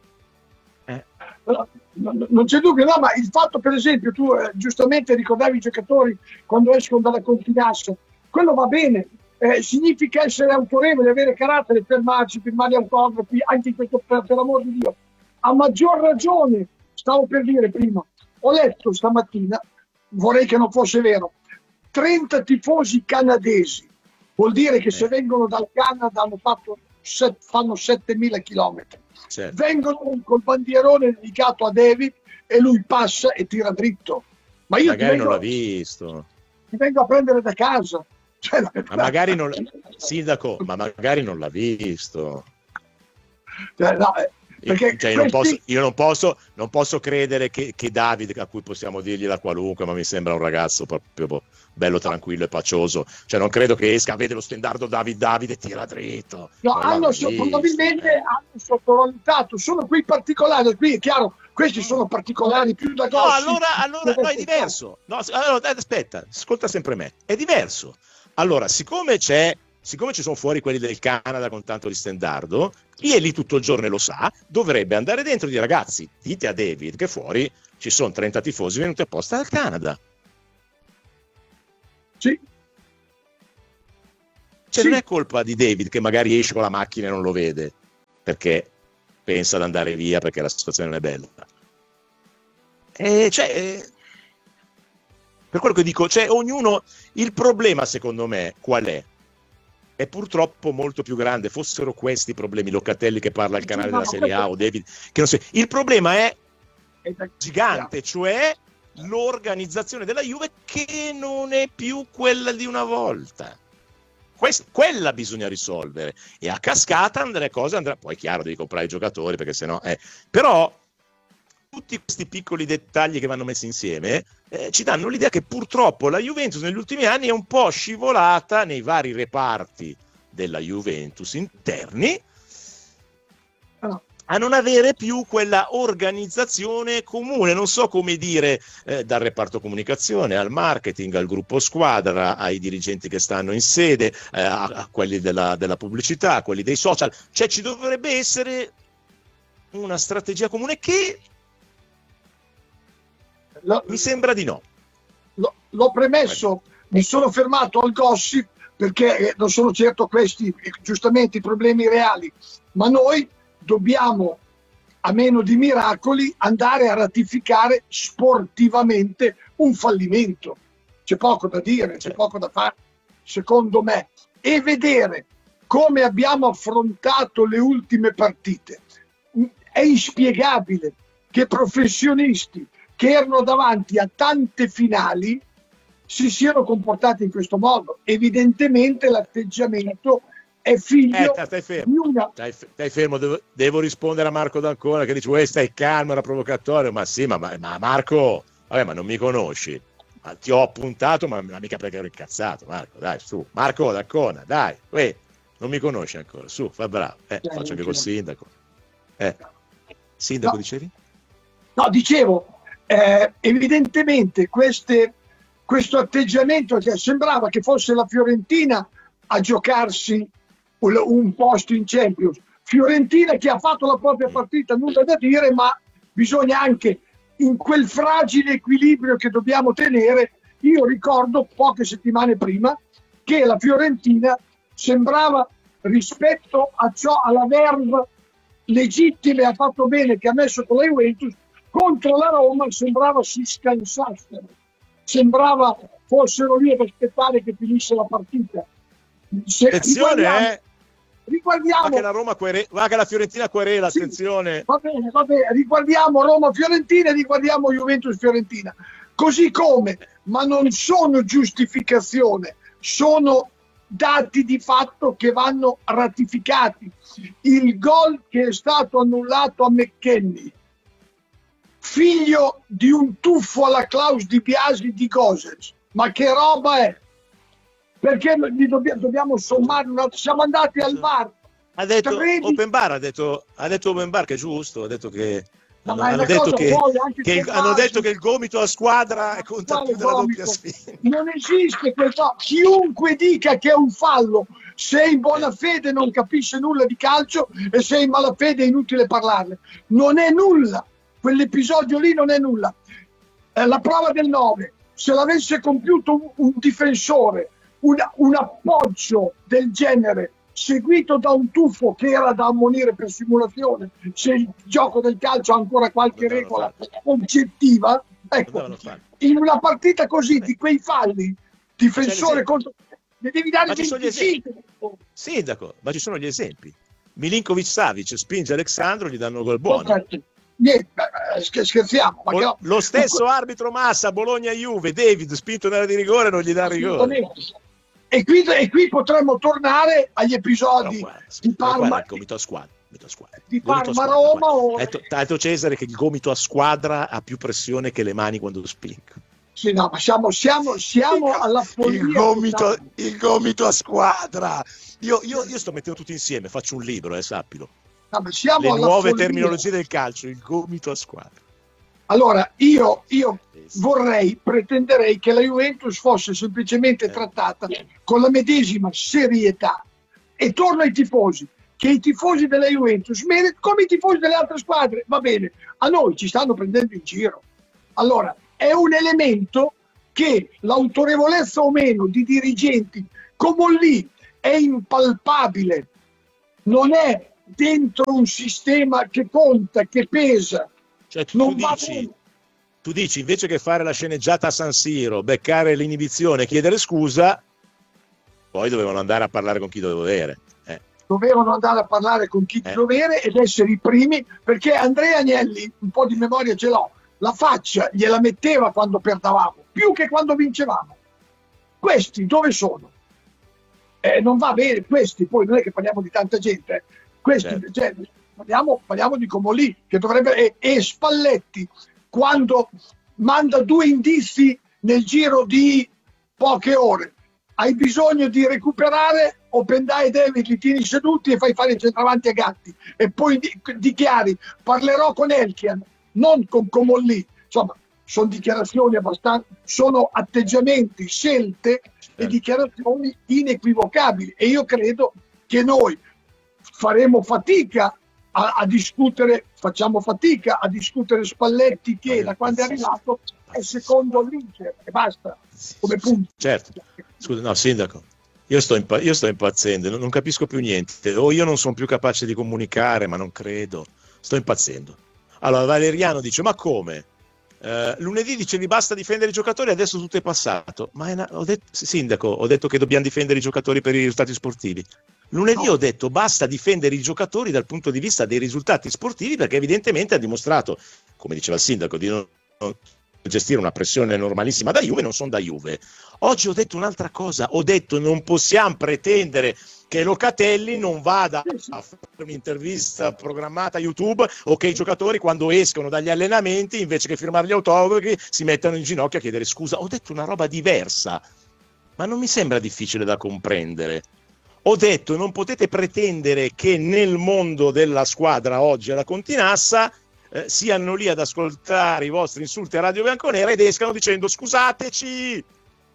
M: Non c'è dubbio, no, ma il fatto, per esempio, tu giustamente ricordavi i giocatori quando escono dalla Confidenza, quello va bene, significa essere autorevoli, avere carattere, fermarci, firmare autografi, anche in questo, per l'amor di Dio. A maggior ragione, stavo per dire prima, ho letto stamattina, vorrei che non fosse vero, 30 tifosi canadesi, vuol dire che se vengono dal Canada fanno 7.000 chilometri. Certo. Vengono col bandierone dedicato a David e lui passa e tira dritto. Ma io
A: magari non l'ha visto.
M: Ti vengo a prendere da casa. Cioè,
A: ma magari non, sindaco, ma magari non l'ha visto.
M: No, Perché
A: cioè, io non posso credere che Davide, a cui possiamo dirgli la qualunque, ma mi sembra un ragazzo proprio bello, tranquillo e pacioso, cioè non credo che esca, vede lo stendardo Davide tira dritto.
M: No, probabilmente hanno sottovalutato, sono quei particolari, qui è chiaro, questi sono particolari più da gossip.
A: No, allora no, è diverso. No, allora, aspetta, ascolta sempre me, è diverso. Allora, siccome ci sono fuori quelli del Canada con tanto di stendardo, chi è lì tutto il giorno e lo sa, dovrebbe andare dentro e dire: ragazzi, dite a David che fuori ci sono 30 tifosi venuti apposta dal Canada.
M: Sì.
A: Cioè, non è colpa di David che magari esce con la macchina e non lo vede, perché pensa ad andare via perché la situazione non è bella. Per quello che dico, cioè, ognuno, il problema secondo me qual è? È purtroppo molto più grande. Fossero questi i problemi, Locatelli che parla al canale della Serie A o David che non so, il problema è gigante, cioè l'organizzazione della Juve che non è più quella di una volta. Quella bisogna risolvere, e a cascata le cose andrà. Poi è chiaro, devi comprare i giocatori perché sennò però tutti questi piccoli dettagli che vanno messi insieme ci danno l'idea che purtroppo la Juventus negli ultimi anni è un po' scivolata nei vari reparti della Juventus interni a non avere più quella organizzazione comune, non so come dire, dal reparto comunicazione al marketing, al gruppo squadra, ai dirigenti che stanno in sede, a quelli della pubblicità, a quelli dei social. Cioè ci dovrebbe essere una strategia comune che mi sembra di no.
M: L'ho premesso, mi sono fermato al gossip perché non sono certo questi giustamente i problemi reali, ma noi dobbiamo, a meno di miracoli, andare a ratificare sportivamente un fallimento. C'è poco da dire, c'è poco da fare, secondo me, e vedere come abbiamo affrontato le ultime partite. È inspiegabile che professionisti che erano davanti a tante finali si siano comportati in questo modo. Evidentemente l'atteggiamento è figlio di una...
A: Stai fermo, devo rispondere a Marco D'Ancona che dice: stai calmo, era provocatorio. Ma sì, ma Marco, vabbè, ma non mi conosci, ma ti ho appuntato, ma mica perché ero incazzato. Marco, dai, su, Marco D'Ancona, dai, non mi conosci ancora, su, fa bravo, faccio anche col sindaco. Sindaco, no. Dicevi?
M: No, dicevo, evidentemente questo atteggiamento, che sembrava che fosse la Fiorentina a giocarsi un posto in Champions, Fiorentina che ha fatto la propria partita, nulla da dire, ma bisogna anche, in quel fragile equilibrio che dobbiamo tenere. Io ricordo poche settimane prima che la Fiorentina sembrava, rispetto a ciò, alla verve legittima, ha fatto bene, che ha messo con la Juventus contro la Roma, sembrava si scansassero, sembrava fossero lì ad aspettare che finisse la partita.
A: Attenzione,
M: riguardiamo
A: che la Roma va che la Fiorentina querela, sì, attenzione.
M: Va bene, riguardiamo Roma-Fiorentina e riguardiamo Juventus-Fiorentina. Così come, ma non sono giustificazione, sono dati di fatto che vanno ratificati. Il gol che è stato annullato a McKennie, figlio di un tuffo alla Klaus Di Biasi di Gosens, ma che roba è? Perché dobbiamo sommare siamo andati al VAR.
A: Ha detto Open Bar, ha detto Open Bar che è giusto, ha detto che hanno detto che il gomito a squadra conta più della doppia sfida.
M: Non esiste questo. Chiunque dica che è un fallo, se è in buona fede non capisce nulla di calcio, e se è in malafede è inutile parlarne. Non è nulla, quell'episodio lì non è nulla. La prova del 9, se l'avesse compiuto un difensore, un appoggio del genere seguito da un tuffo che era da ammonire per simulazione, se il gioco del calcio ha ancora qualche regola oggettiva, ecco, in una partita così di quei falli, difensore contro, ne devi dare 25.
A: Sindaco, ma ci sono gli esempi. Milinkovic-Savic spinge Alexandro, gli danno il gol buono.
M: Niente, scherziamo. Ma
A: lo stesso arbitro Massa, Bologna-Juve, David spinto nella di rigore, non gli dà rigore. E
M: qui potremmo tornare agli episodi di Parma.
A: Il comito a squadra. Gomito a squadra.
M: Di Parma-Roma o...
A: Ha detto Cesare che il gomito a squadra ha più pressione che le mani quando spingo.
M: Sì, no, ma siamo alla follia.
A: Il gomito a squadra. Io sto mettendo tutto insieme, faccio un libro, sappilo.
M: No, ma siamo
A: le
M: alla
A: nuove
M: follia.
A: Terminologie del calcio, il gomito a squadra.
M: Allora, io pretenderei che la Juventus fosse semplicemente trattata con la medesima serietà. E torno ai tifosi, che i tifosi della Juventus, come i tifosi delle altre squadre, va bene, a noi ci stanno prendendo in giro. Allora, è un elemento che l'autorevolezza o meno di dirigenti come lì è impalpabile, non è dentro un sistema che conta, che pesa.
A: Cioè, tu dici, invece che fare la sceneggiata a San Siro, beccare l'inibizione e chiedere scusa, poi dovevano andare a parlare con chi dovere.
M: Dovevano andare a parlare con chi dovere ed essere i primi, perché Andrea Agnelli, un po' di memoria ce l'ho, la faccia gliela metteva quando perdavamo, più che quando vincevamo. Questi dove sono? Non va bene, questi, poi non è che parliamo di tanta gente, questi, cioè, parliamo di Comolli, che dovrebbe, e Spalletti, quando manda 2 indizi nel giro di poche ore, hai bisogno di recuperare, Openda e David li tieni seduti e fai fare il centravanti a Gatti, e poi dichiari, parlerò con Elkian, non con Comolli. Insomma, sono dichiarazioni abbastanza, sono atteggiamenti, scelte e dichiarazioni inequivocabili, e io credo che noi faremo fatica a discutere, facciamo fatica a discutere Spalletti, che da quando è arrivato è secondo l'Inter e basta, come punto.
A: Certo, scusa, no, sindaco, io sto impazzendo, non capisco più niente, o io non sono più capace di comunicare, ma non credo, sto impazzendo. Allora Valeriano dice, ma come? Lunedì dicevi basta difendere i giocatori, adesso tutto è passato. Ma sindaco, ho detto che dobbiamo difendere i giocatori per i risultati sportivi. Lunedì ho detto basta difendere i giocatori dal punto di vista dei risultati sportivi, perché evidentemente ha dimostrato, come diceva il sindaco, di non gestire una pressione normalissima da Juve, non sono da Juve. Oggi ho detto un'altra cosa, ho detto non possiamo pretendere che Locatelli non vada a fare un'intervista programmata a YouTube, o che i giocatori quando escono dagli allenamenti invece che firmare gli autografi si mettano in ginocchio a chiedere scusa. Ho detto una roba diversa, ma non mi sembra difficile da comprendere. Ho detto non potete pretendere che nel mondo della squadra oggi alla Continassa siano lì ad ascoltare i vostri insulti a Radio Bianconera ed escano dicendo scusateci,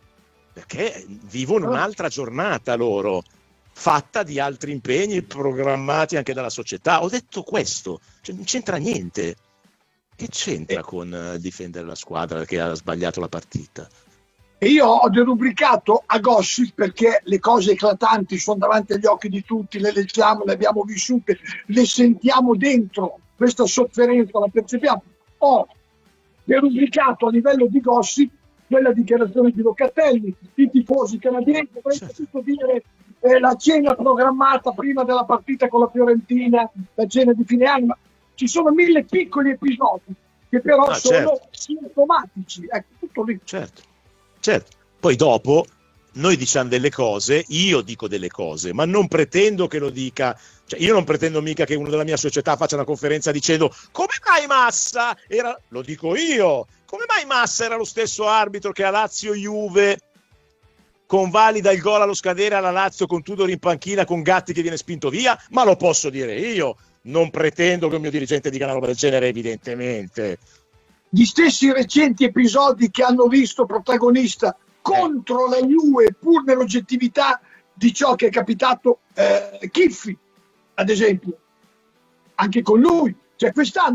A: perché vivono un'altra giornata loro, fatta di altri impegni programmati anche dalla società. Ho detto questo, cioè, non c'entra niente. Che c'entra con difendere la squadra che ha sbagliato la partita?
M: E io ho derubricato a gossip perché le cose eclatanti sono davanti agli occhi di tutti, le leggiamo, le abbiamo vissute, le sentiamo dentro, questa sofferenza la percepiamo. Ho derubricato a livello di gossip quella dichiarazione di Locatelli, i tifosi canadiesi, vorrei tutto dire la cena programmata prima della partita con la Fiorentina, la cena di fine anno, ci sono 1000 piccoli episodi che però sono sintomatici, ecco, tutto lì.
A: Certo, poi dopo noi diciamo delle cose, io dico delle cose, ma non pretendo che lo dica, cioè io non pretendo mica che uno della mia società faccia una conferenza dicendo come mai Massa era, lo dico io, come mai Massa era lo stesso arbitro che a Lazio-Juve convalida il gol allo scadere alla Lazio con Tudor in panchina con Gatti che viene spinto via, ma lo posso dire io, non pretendo che un mio dirigente dica una roba del genere, evidentemente.
M: Gli stessi recenti episodi che hanno visto protagonista contro la Juve, pur nell'oggettività di ciò che è capitato Chiffi, ad esempio, anche con lui, cioè quest'anno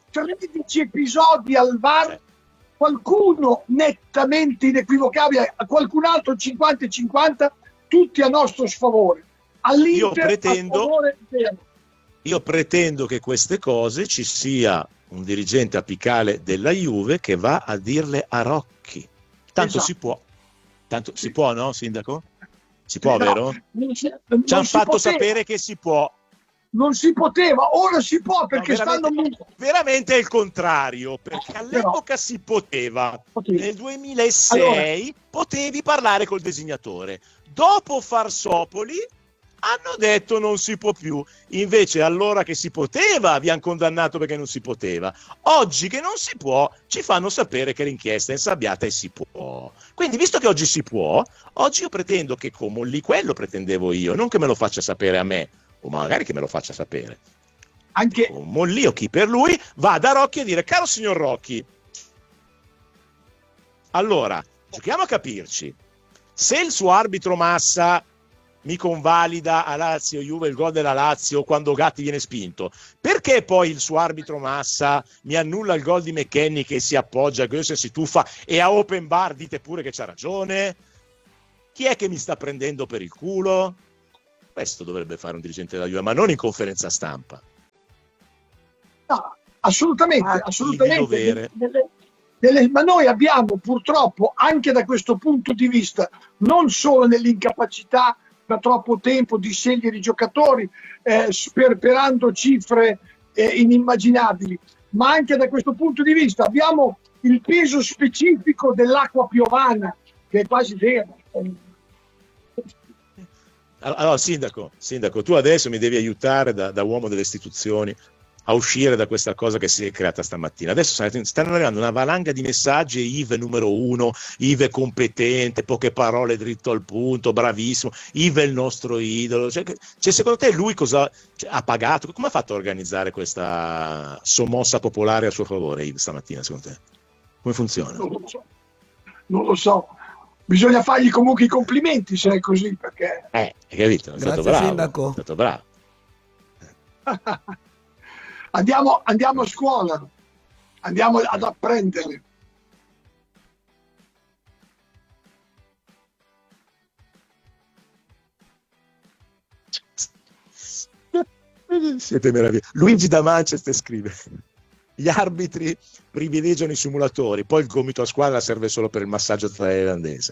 M: 13 episodi al VAR, qualcuno nettamente inequivocabile, qualcun altro 50-50, tutti a nostro sfavore. All'Inter
A: io pretendo che queste cose ci sia un dirigente apicale della Juve che va a dirle a Rocchi. Tanto si può. Tanto si può, no, sindaco? Si può, vero? Ci hanno fatto sapere che si può.
M: Non si poteva, ora si può perché
A: veramente è il contrario, perché all'epoca si poteva. Nel 2006 potevi parlare col designatore. Dopo Farsopoli hanno detto non si può più. Invece allora che si poteva abbiamo condannato perché non si poteva. Oggi che non si può ci fanno sapere che l'inchiesta è insabbiata e si può. Quindi visto che oggi si può, oggi io pretendo che come lì quello pretendevo io, non che me lo faccia sapere a me, o magari che me lo faccia sapere
M: anche
A: Molli o chi per lui, va da Rocchi a dire: caro signor Rocchi, allora giochiamo a capirci, se il suo arbitro Massa mi convalida a Lazio Juve il gol della Lazio quando Gatti viene spinto, perché poi il suo arbitro Massa mi annulla il gol di McKennie che si appoggia, Götze si tuffa, e a open bar dite pure che c'ha ragione? Chi è che mi sta prendendo per il culo? Questo dovrebbe fare un dirigente della Juve, ma non in conferenza stampa.
M: No, assolutamente. Ma noi abbiamo purtroppo anche da questo punto di vista, non solo nell'incapacità da troppo tempo di scegliere i giocatori sperperando cifre inimmaginabili, ma anche da questo punto di vista abbiamo il peso specifico dell'acqua piovana che è quasi zero.
A: Allora, sindaco, tu adesso mi devi aiutare da uomo delle istituzioni a uscire da questa cosa che si è creata stamattina. Adesso stanno arrivando una valanga di messaggi e Yves numero 1, Yves è competente, poche parole, dritto al punto, bravissimo, Yves è il nostro idolo. Cioè, secondo te lui cosa ha pagato? Come ha fatto a organizzare questa sommossa popolare a suo favore, Yves, stamattina, secondo te? Come funziona?
M: Non lo so. Bisogna fargli comunque i complimenti se è così, perché...
A: Hai capito? È stato bravo. Sindaco. È stato bravo.
M: Andiamo a scuola, andiamo ad apprendere.
A: Siete meravigliosi. Luigi da Manchester scrive: gli arbitri privilegiano i simulatori, poi il gomito a squadra serve solo per il massaggio thailandese.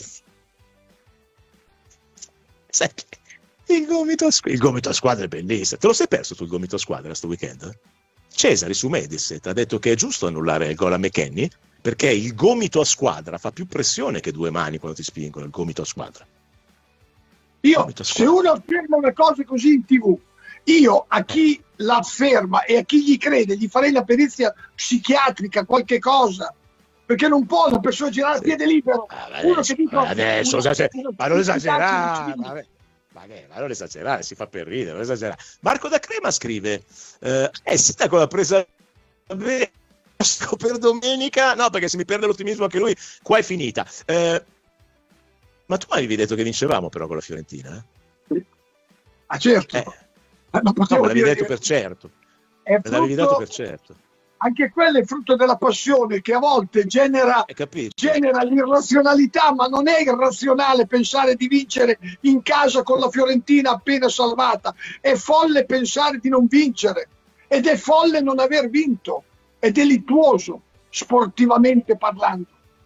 A: Il gomito a squadra è bellissimo. Te lo sei perso tu il gomito a squadra sto weekend? Cesari su Mediaset ha detto che è giusto annullare il gol a McKennie perché il gomito a squadra fa più pressione che due mani quando ti spingono. Il gomito a squadra.
M: Se uno afferma una cosa così in TV, io a chi la afferma e a chi gli crede gli farei la perizia psichiatrica, qualche cosa, perché non può una persona girare a piede libero.
A: Ma non esagerare. Ma non esagerare, si fa per ridere, non esagerare. Marco da Crema scrive: sindaco la presa per domenica, no, perché se mi perde l'ottimismo anche lui, qua è finita. Ma tu avevi detto che vincevamo però con la Fiorentina?
M: Ah, certo.
A: Me l'avevi detto per certo. Me l'avevi dato per certo.
M: Anche quello è frutto della passione che a volte genera l'irrazionalità, ma non è irrazionale pensare di vincere in casa con la Fiorentina appena salvata. È folle pensare di non vincere ed è folle non aver vinto. È delittuoso, sportivamente parlando.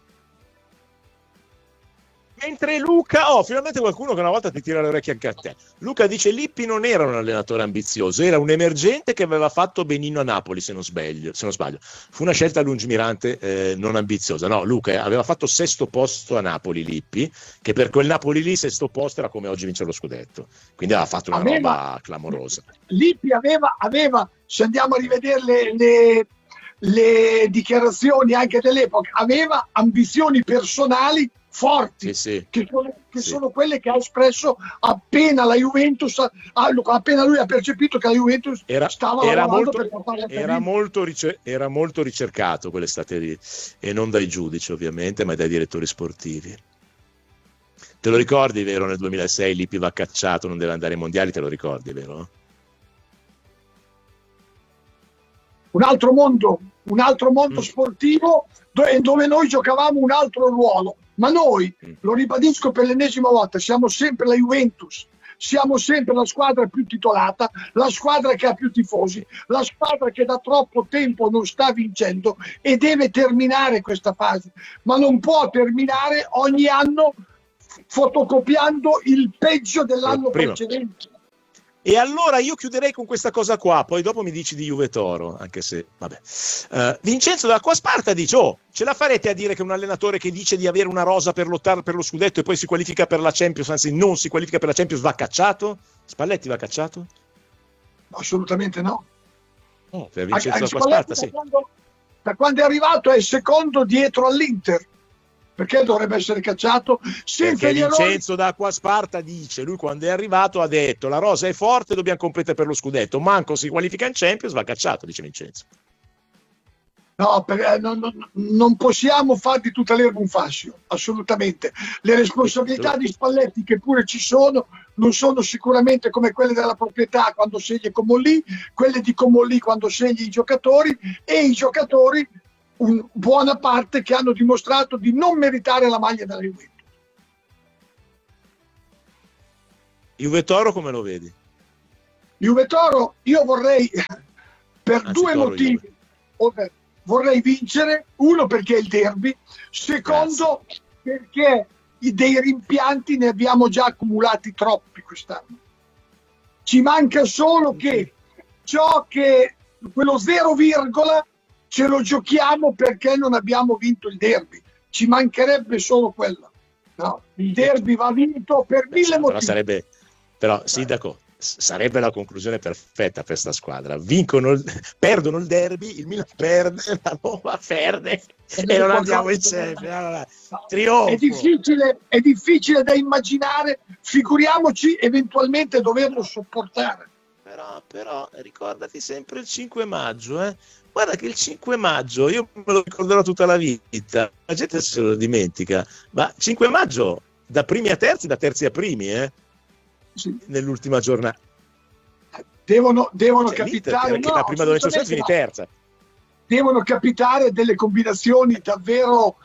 A: Mentre Luca, finalmente qualcuno che una volta ti tira le orecchie anche a te. Luca dice: Lippi non era un allenatore ambizioso, era un emergente che aveva fatto benino a Napoli, se non sbaglio. Fu una scelta lungimirante, non ambiziosa. No, Luca aveva fatto sesto posto a Napoli Lippi, che per quel Napoli lì sesto posto era come oggi vincere lo scudetto. Quindi aveva fatto una roba clamorosa.
M: Lippi aveva, se andiamo a rivedere le dichiarazioni anche dell'epoca, aveva ambizioni personali forti, che sono quelle che ha espresso appena la Juventus, appena lui ha percepito che la Juventus stava lavorando per portare
A: era molto ricercato quell'estate lì, e non dai giudici ovviamente, ma dai direttori sportivi. Te lo ricordi, vero? Nel 2006 Lippi va cacciato, non deve andare ai mondiali, te lo ricordi, vero?
M: Un altro mondo sportivo dove noi giocavamo un altro ruolo. Ma noi, lo ribadisco per l'ennesima volta, siamo sempre la Juventus, siamo sempre la squadra più titolata, la squadra che ha più tifosi, la squadra che da troppo tempo non sta vincendo e deve terminare questa fase, ma non può terminare ogni anno fotocopiando il peggio dell'anno precedente.
A: E allora io chiuderei con questa cosa qua, poi dopo mi dici di Juve Toro, anche se, vabbè. Vincenzo d'Acqua Sparta dice, ce la farete a dire che un allenatore che dice di avere una rosa per lottare per lo scudetto e poi si qualifica per la Champions, anzi non si qualifica per la Champions, va cacciato? Spalletti va cacciato?
M: Assolutamente no.
A: Per Vincenzo d'Acqua Sparta, sì.
M: Da quando è arrivato è secondo dietro all'Inter. Perché dovrebbe essere cacciato?
A: Perché Vincenzo d'Acqua Sparta dice, lui quando è arrivato ha detto la rosa è forte, dobbiamo competere per lo scudetto, manco si qualifica in Champions, va cacciato, dice Vincenzo.
M: No, non possiamo far di tutta l'erba un fascio, assolutamente. Le responsabilità di Spalletti, che pure ci sono, non sono sicuramente come quelle della proprietà quando sceglie Comolli, quelle di Comolli quando sceglie i giocatori, e i giocatori buona parte che hanno dimostrato di non meritare la maglia della Juventus.
A: Juve Toro come lo vedi?
M: Juve Toro io vorrei due motivi. Vorrei vincere, uno perché è il derby, secondo perché dei rimpianti ne abbiamo già accumulati troppi quest'anno. Ci manca solo che quello 0, ce lo giochiamo perché non abbiamo vinto il derby. Ci mancherebbe solo quello. No, il derby va vinto per mille motivi.
A: Però Sindaco, sarebbe la conclusione perfetta per questa squadra. Perdono il derby, il Milan perde, la Roma perde e non andiamo in Champions. Allora, trionfo.
M: È difficile da immaginare, figuriamoci eventualmente doverlo sopportare.
A: Però ricordati sempre il 5 maggio, Guarda che il 5 maggio, io me lo ricorderò tutta la vita, la gente se lo dimentica, ma 5 maggio da primi a terzi, da terzi a primi,
M: sì.
A: Nell'ultima giornata.
M: Devono capitare,
A: perché la prima domenica fini terza.
M: Devono capitare delle combinazioni davvero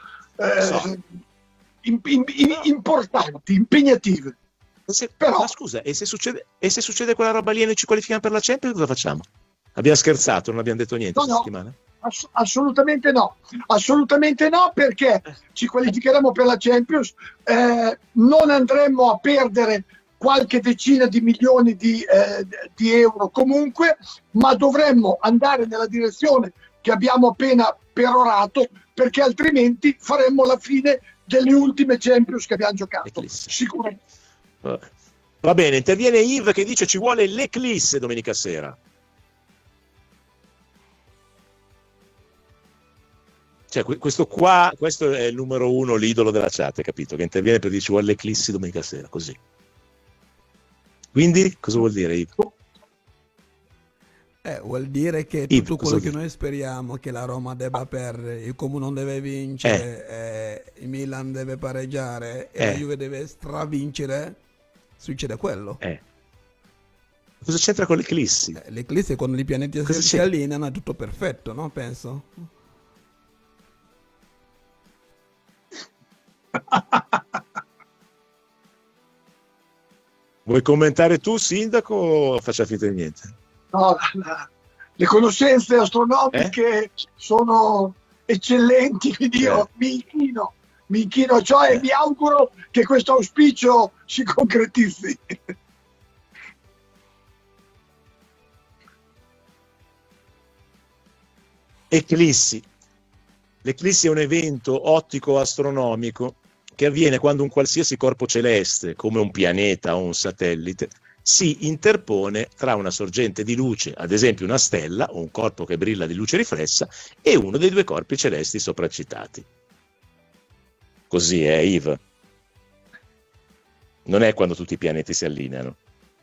M: importanti, impegnative.
A: Ma scusa, e se succede quella roba lì e noi ci qualifichiamo per la Champions, cosa facciamo? Abbiamo scherzato, non abbiamo detto niente questa settimana?
M: Assolutamente no, perché ci qualificheremo per la Champions, non andremo a perdere qualche decina di milioni di euro comunque, ma dovremmo andare nella direzione che abbiamo appena perorato, perché altrimenti faremmo la fine delle ultime Champions che abbiamo giocato, sicuramente.
A: Va bene, interviene Yves che dice ci vuole l'Eclisse domenica sera. Cioè, questo è il numero uno, l'idolo della chat, capito? Che interviene per dire ci vuole l'Eclissi domenica sera, così. Quindi, cosa vuol dire, Yves?
B: Vuol dire che tutto quello che noi speriamo, che la Roma debba perdere, il Como non deve vincere, il Milan deve pareggiare e la Juve deve stravincere, succede quello.
A: Cosa c'entra con l'Eclissi?
B: L'Eclissi, quando i pianeti si allineano, è tutto perfetto, no? Penso.
A: Vuoi commentare tu, Sindaco, o faccia finta di niente?
M: No, le conoscenze astronomiche sono eccellenti, mi inchino, cioè mi auguro che questo auspicio si concretizzi.
A: Eclissi. L'eclissi è un evento ottico-astronomico che avviene quando un qualsiasi corpo celeste, come un pianeta o un satellite, si interpone tra una sorgente di luce, ad esempio una stella o un corpo che brilla di luce riflessa, e uno dei due corpi celesti sopracitati. Così è, Yves. Non è quando tutti i pianeti si allineano.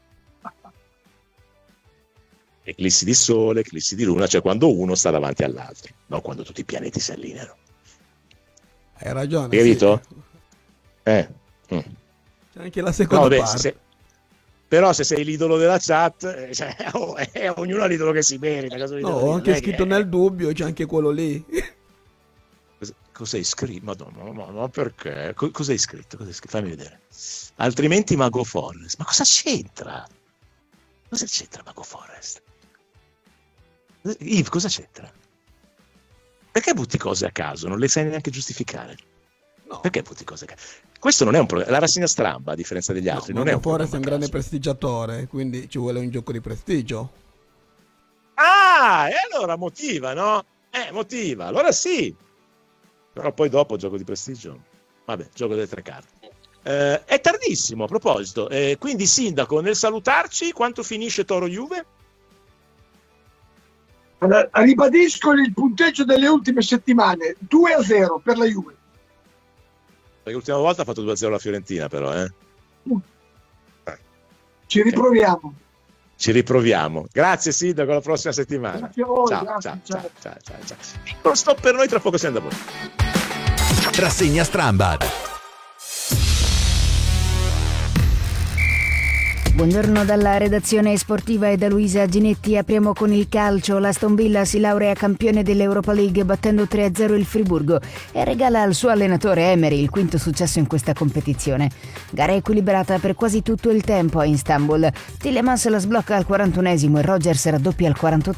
A: Eclissi di Sole, eclissi di Luna, cioè quando uno sta davanti all'altro, non quando tutti i pianeti si allineano.
B: Hai ragione.
A: Hai capito?
B: Sì. C'è anche la seconda parte.
A: Però se sei l'idolo della chat, ognuno ha l'idolo che si merita.
B: Ho anche scritto nel dubbio, c'è anche quello lì.
A: Cos'hai scritto? Madonna, ma perché? Cos'hai scritto? Fammi vedere. Altrimenti Mago Forest. Ma cosa c'entra? Cosa c'entra Mago Forest? Yves, cosa c'entra? Perché butti cose a caso? Non le sai neanche giustificare.
B: No.
A: Perché butti cose a caso? questo non è un problema. La rassegna stampa, a differenza degli altri, non è un problema.
B: Forrest è un grande prestigiatore, quindi ci vuole un gioco di prestigio.
A: Ah, e allora motiva, no? Motiva, allora sì. Però poi dopo gioco di prestigio. Vabbè, gioco delle 3 carte. È tardissimo, a proposito. Quindi, Sindaco, nel salutarci, quanto finisce Toro-Juve?
M: Ribadisco il punteggio delle ultime settimane, 2-0 per la Juve.
A: Perché l'ultima volta ha fatto 2-0 la Fiorentina, però.
M: Ci riproviamo.
A: Ci riproviamo. Grazie, Sindaco, alla prossima settimana.
M: Grazie a voi.
A: Ciao. Non sto per noi, tra poco siamo da voi.
G: Rassegna Strambad.
I: Buongiorno dalla redazione sportiva e da Luisa Ginetti. Apriamo con il calcio. L'Aston Villa si laurea campione dell'Europa League battendo 3-0 il Friburgo e regala al suo allenatore Emery il quinto successo in questa competizione. Gara equilibrata per quasi tutto il tempo a Istanbul. Tielemans la sblocca al 41esimo e Rodgers raddoppia al 48esimo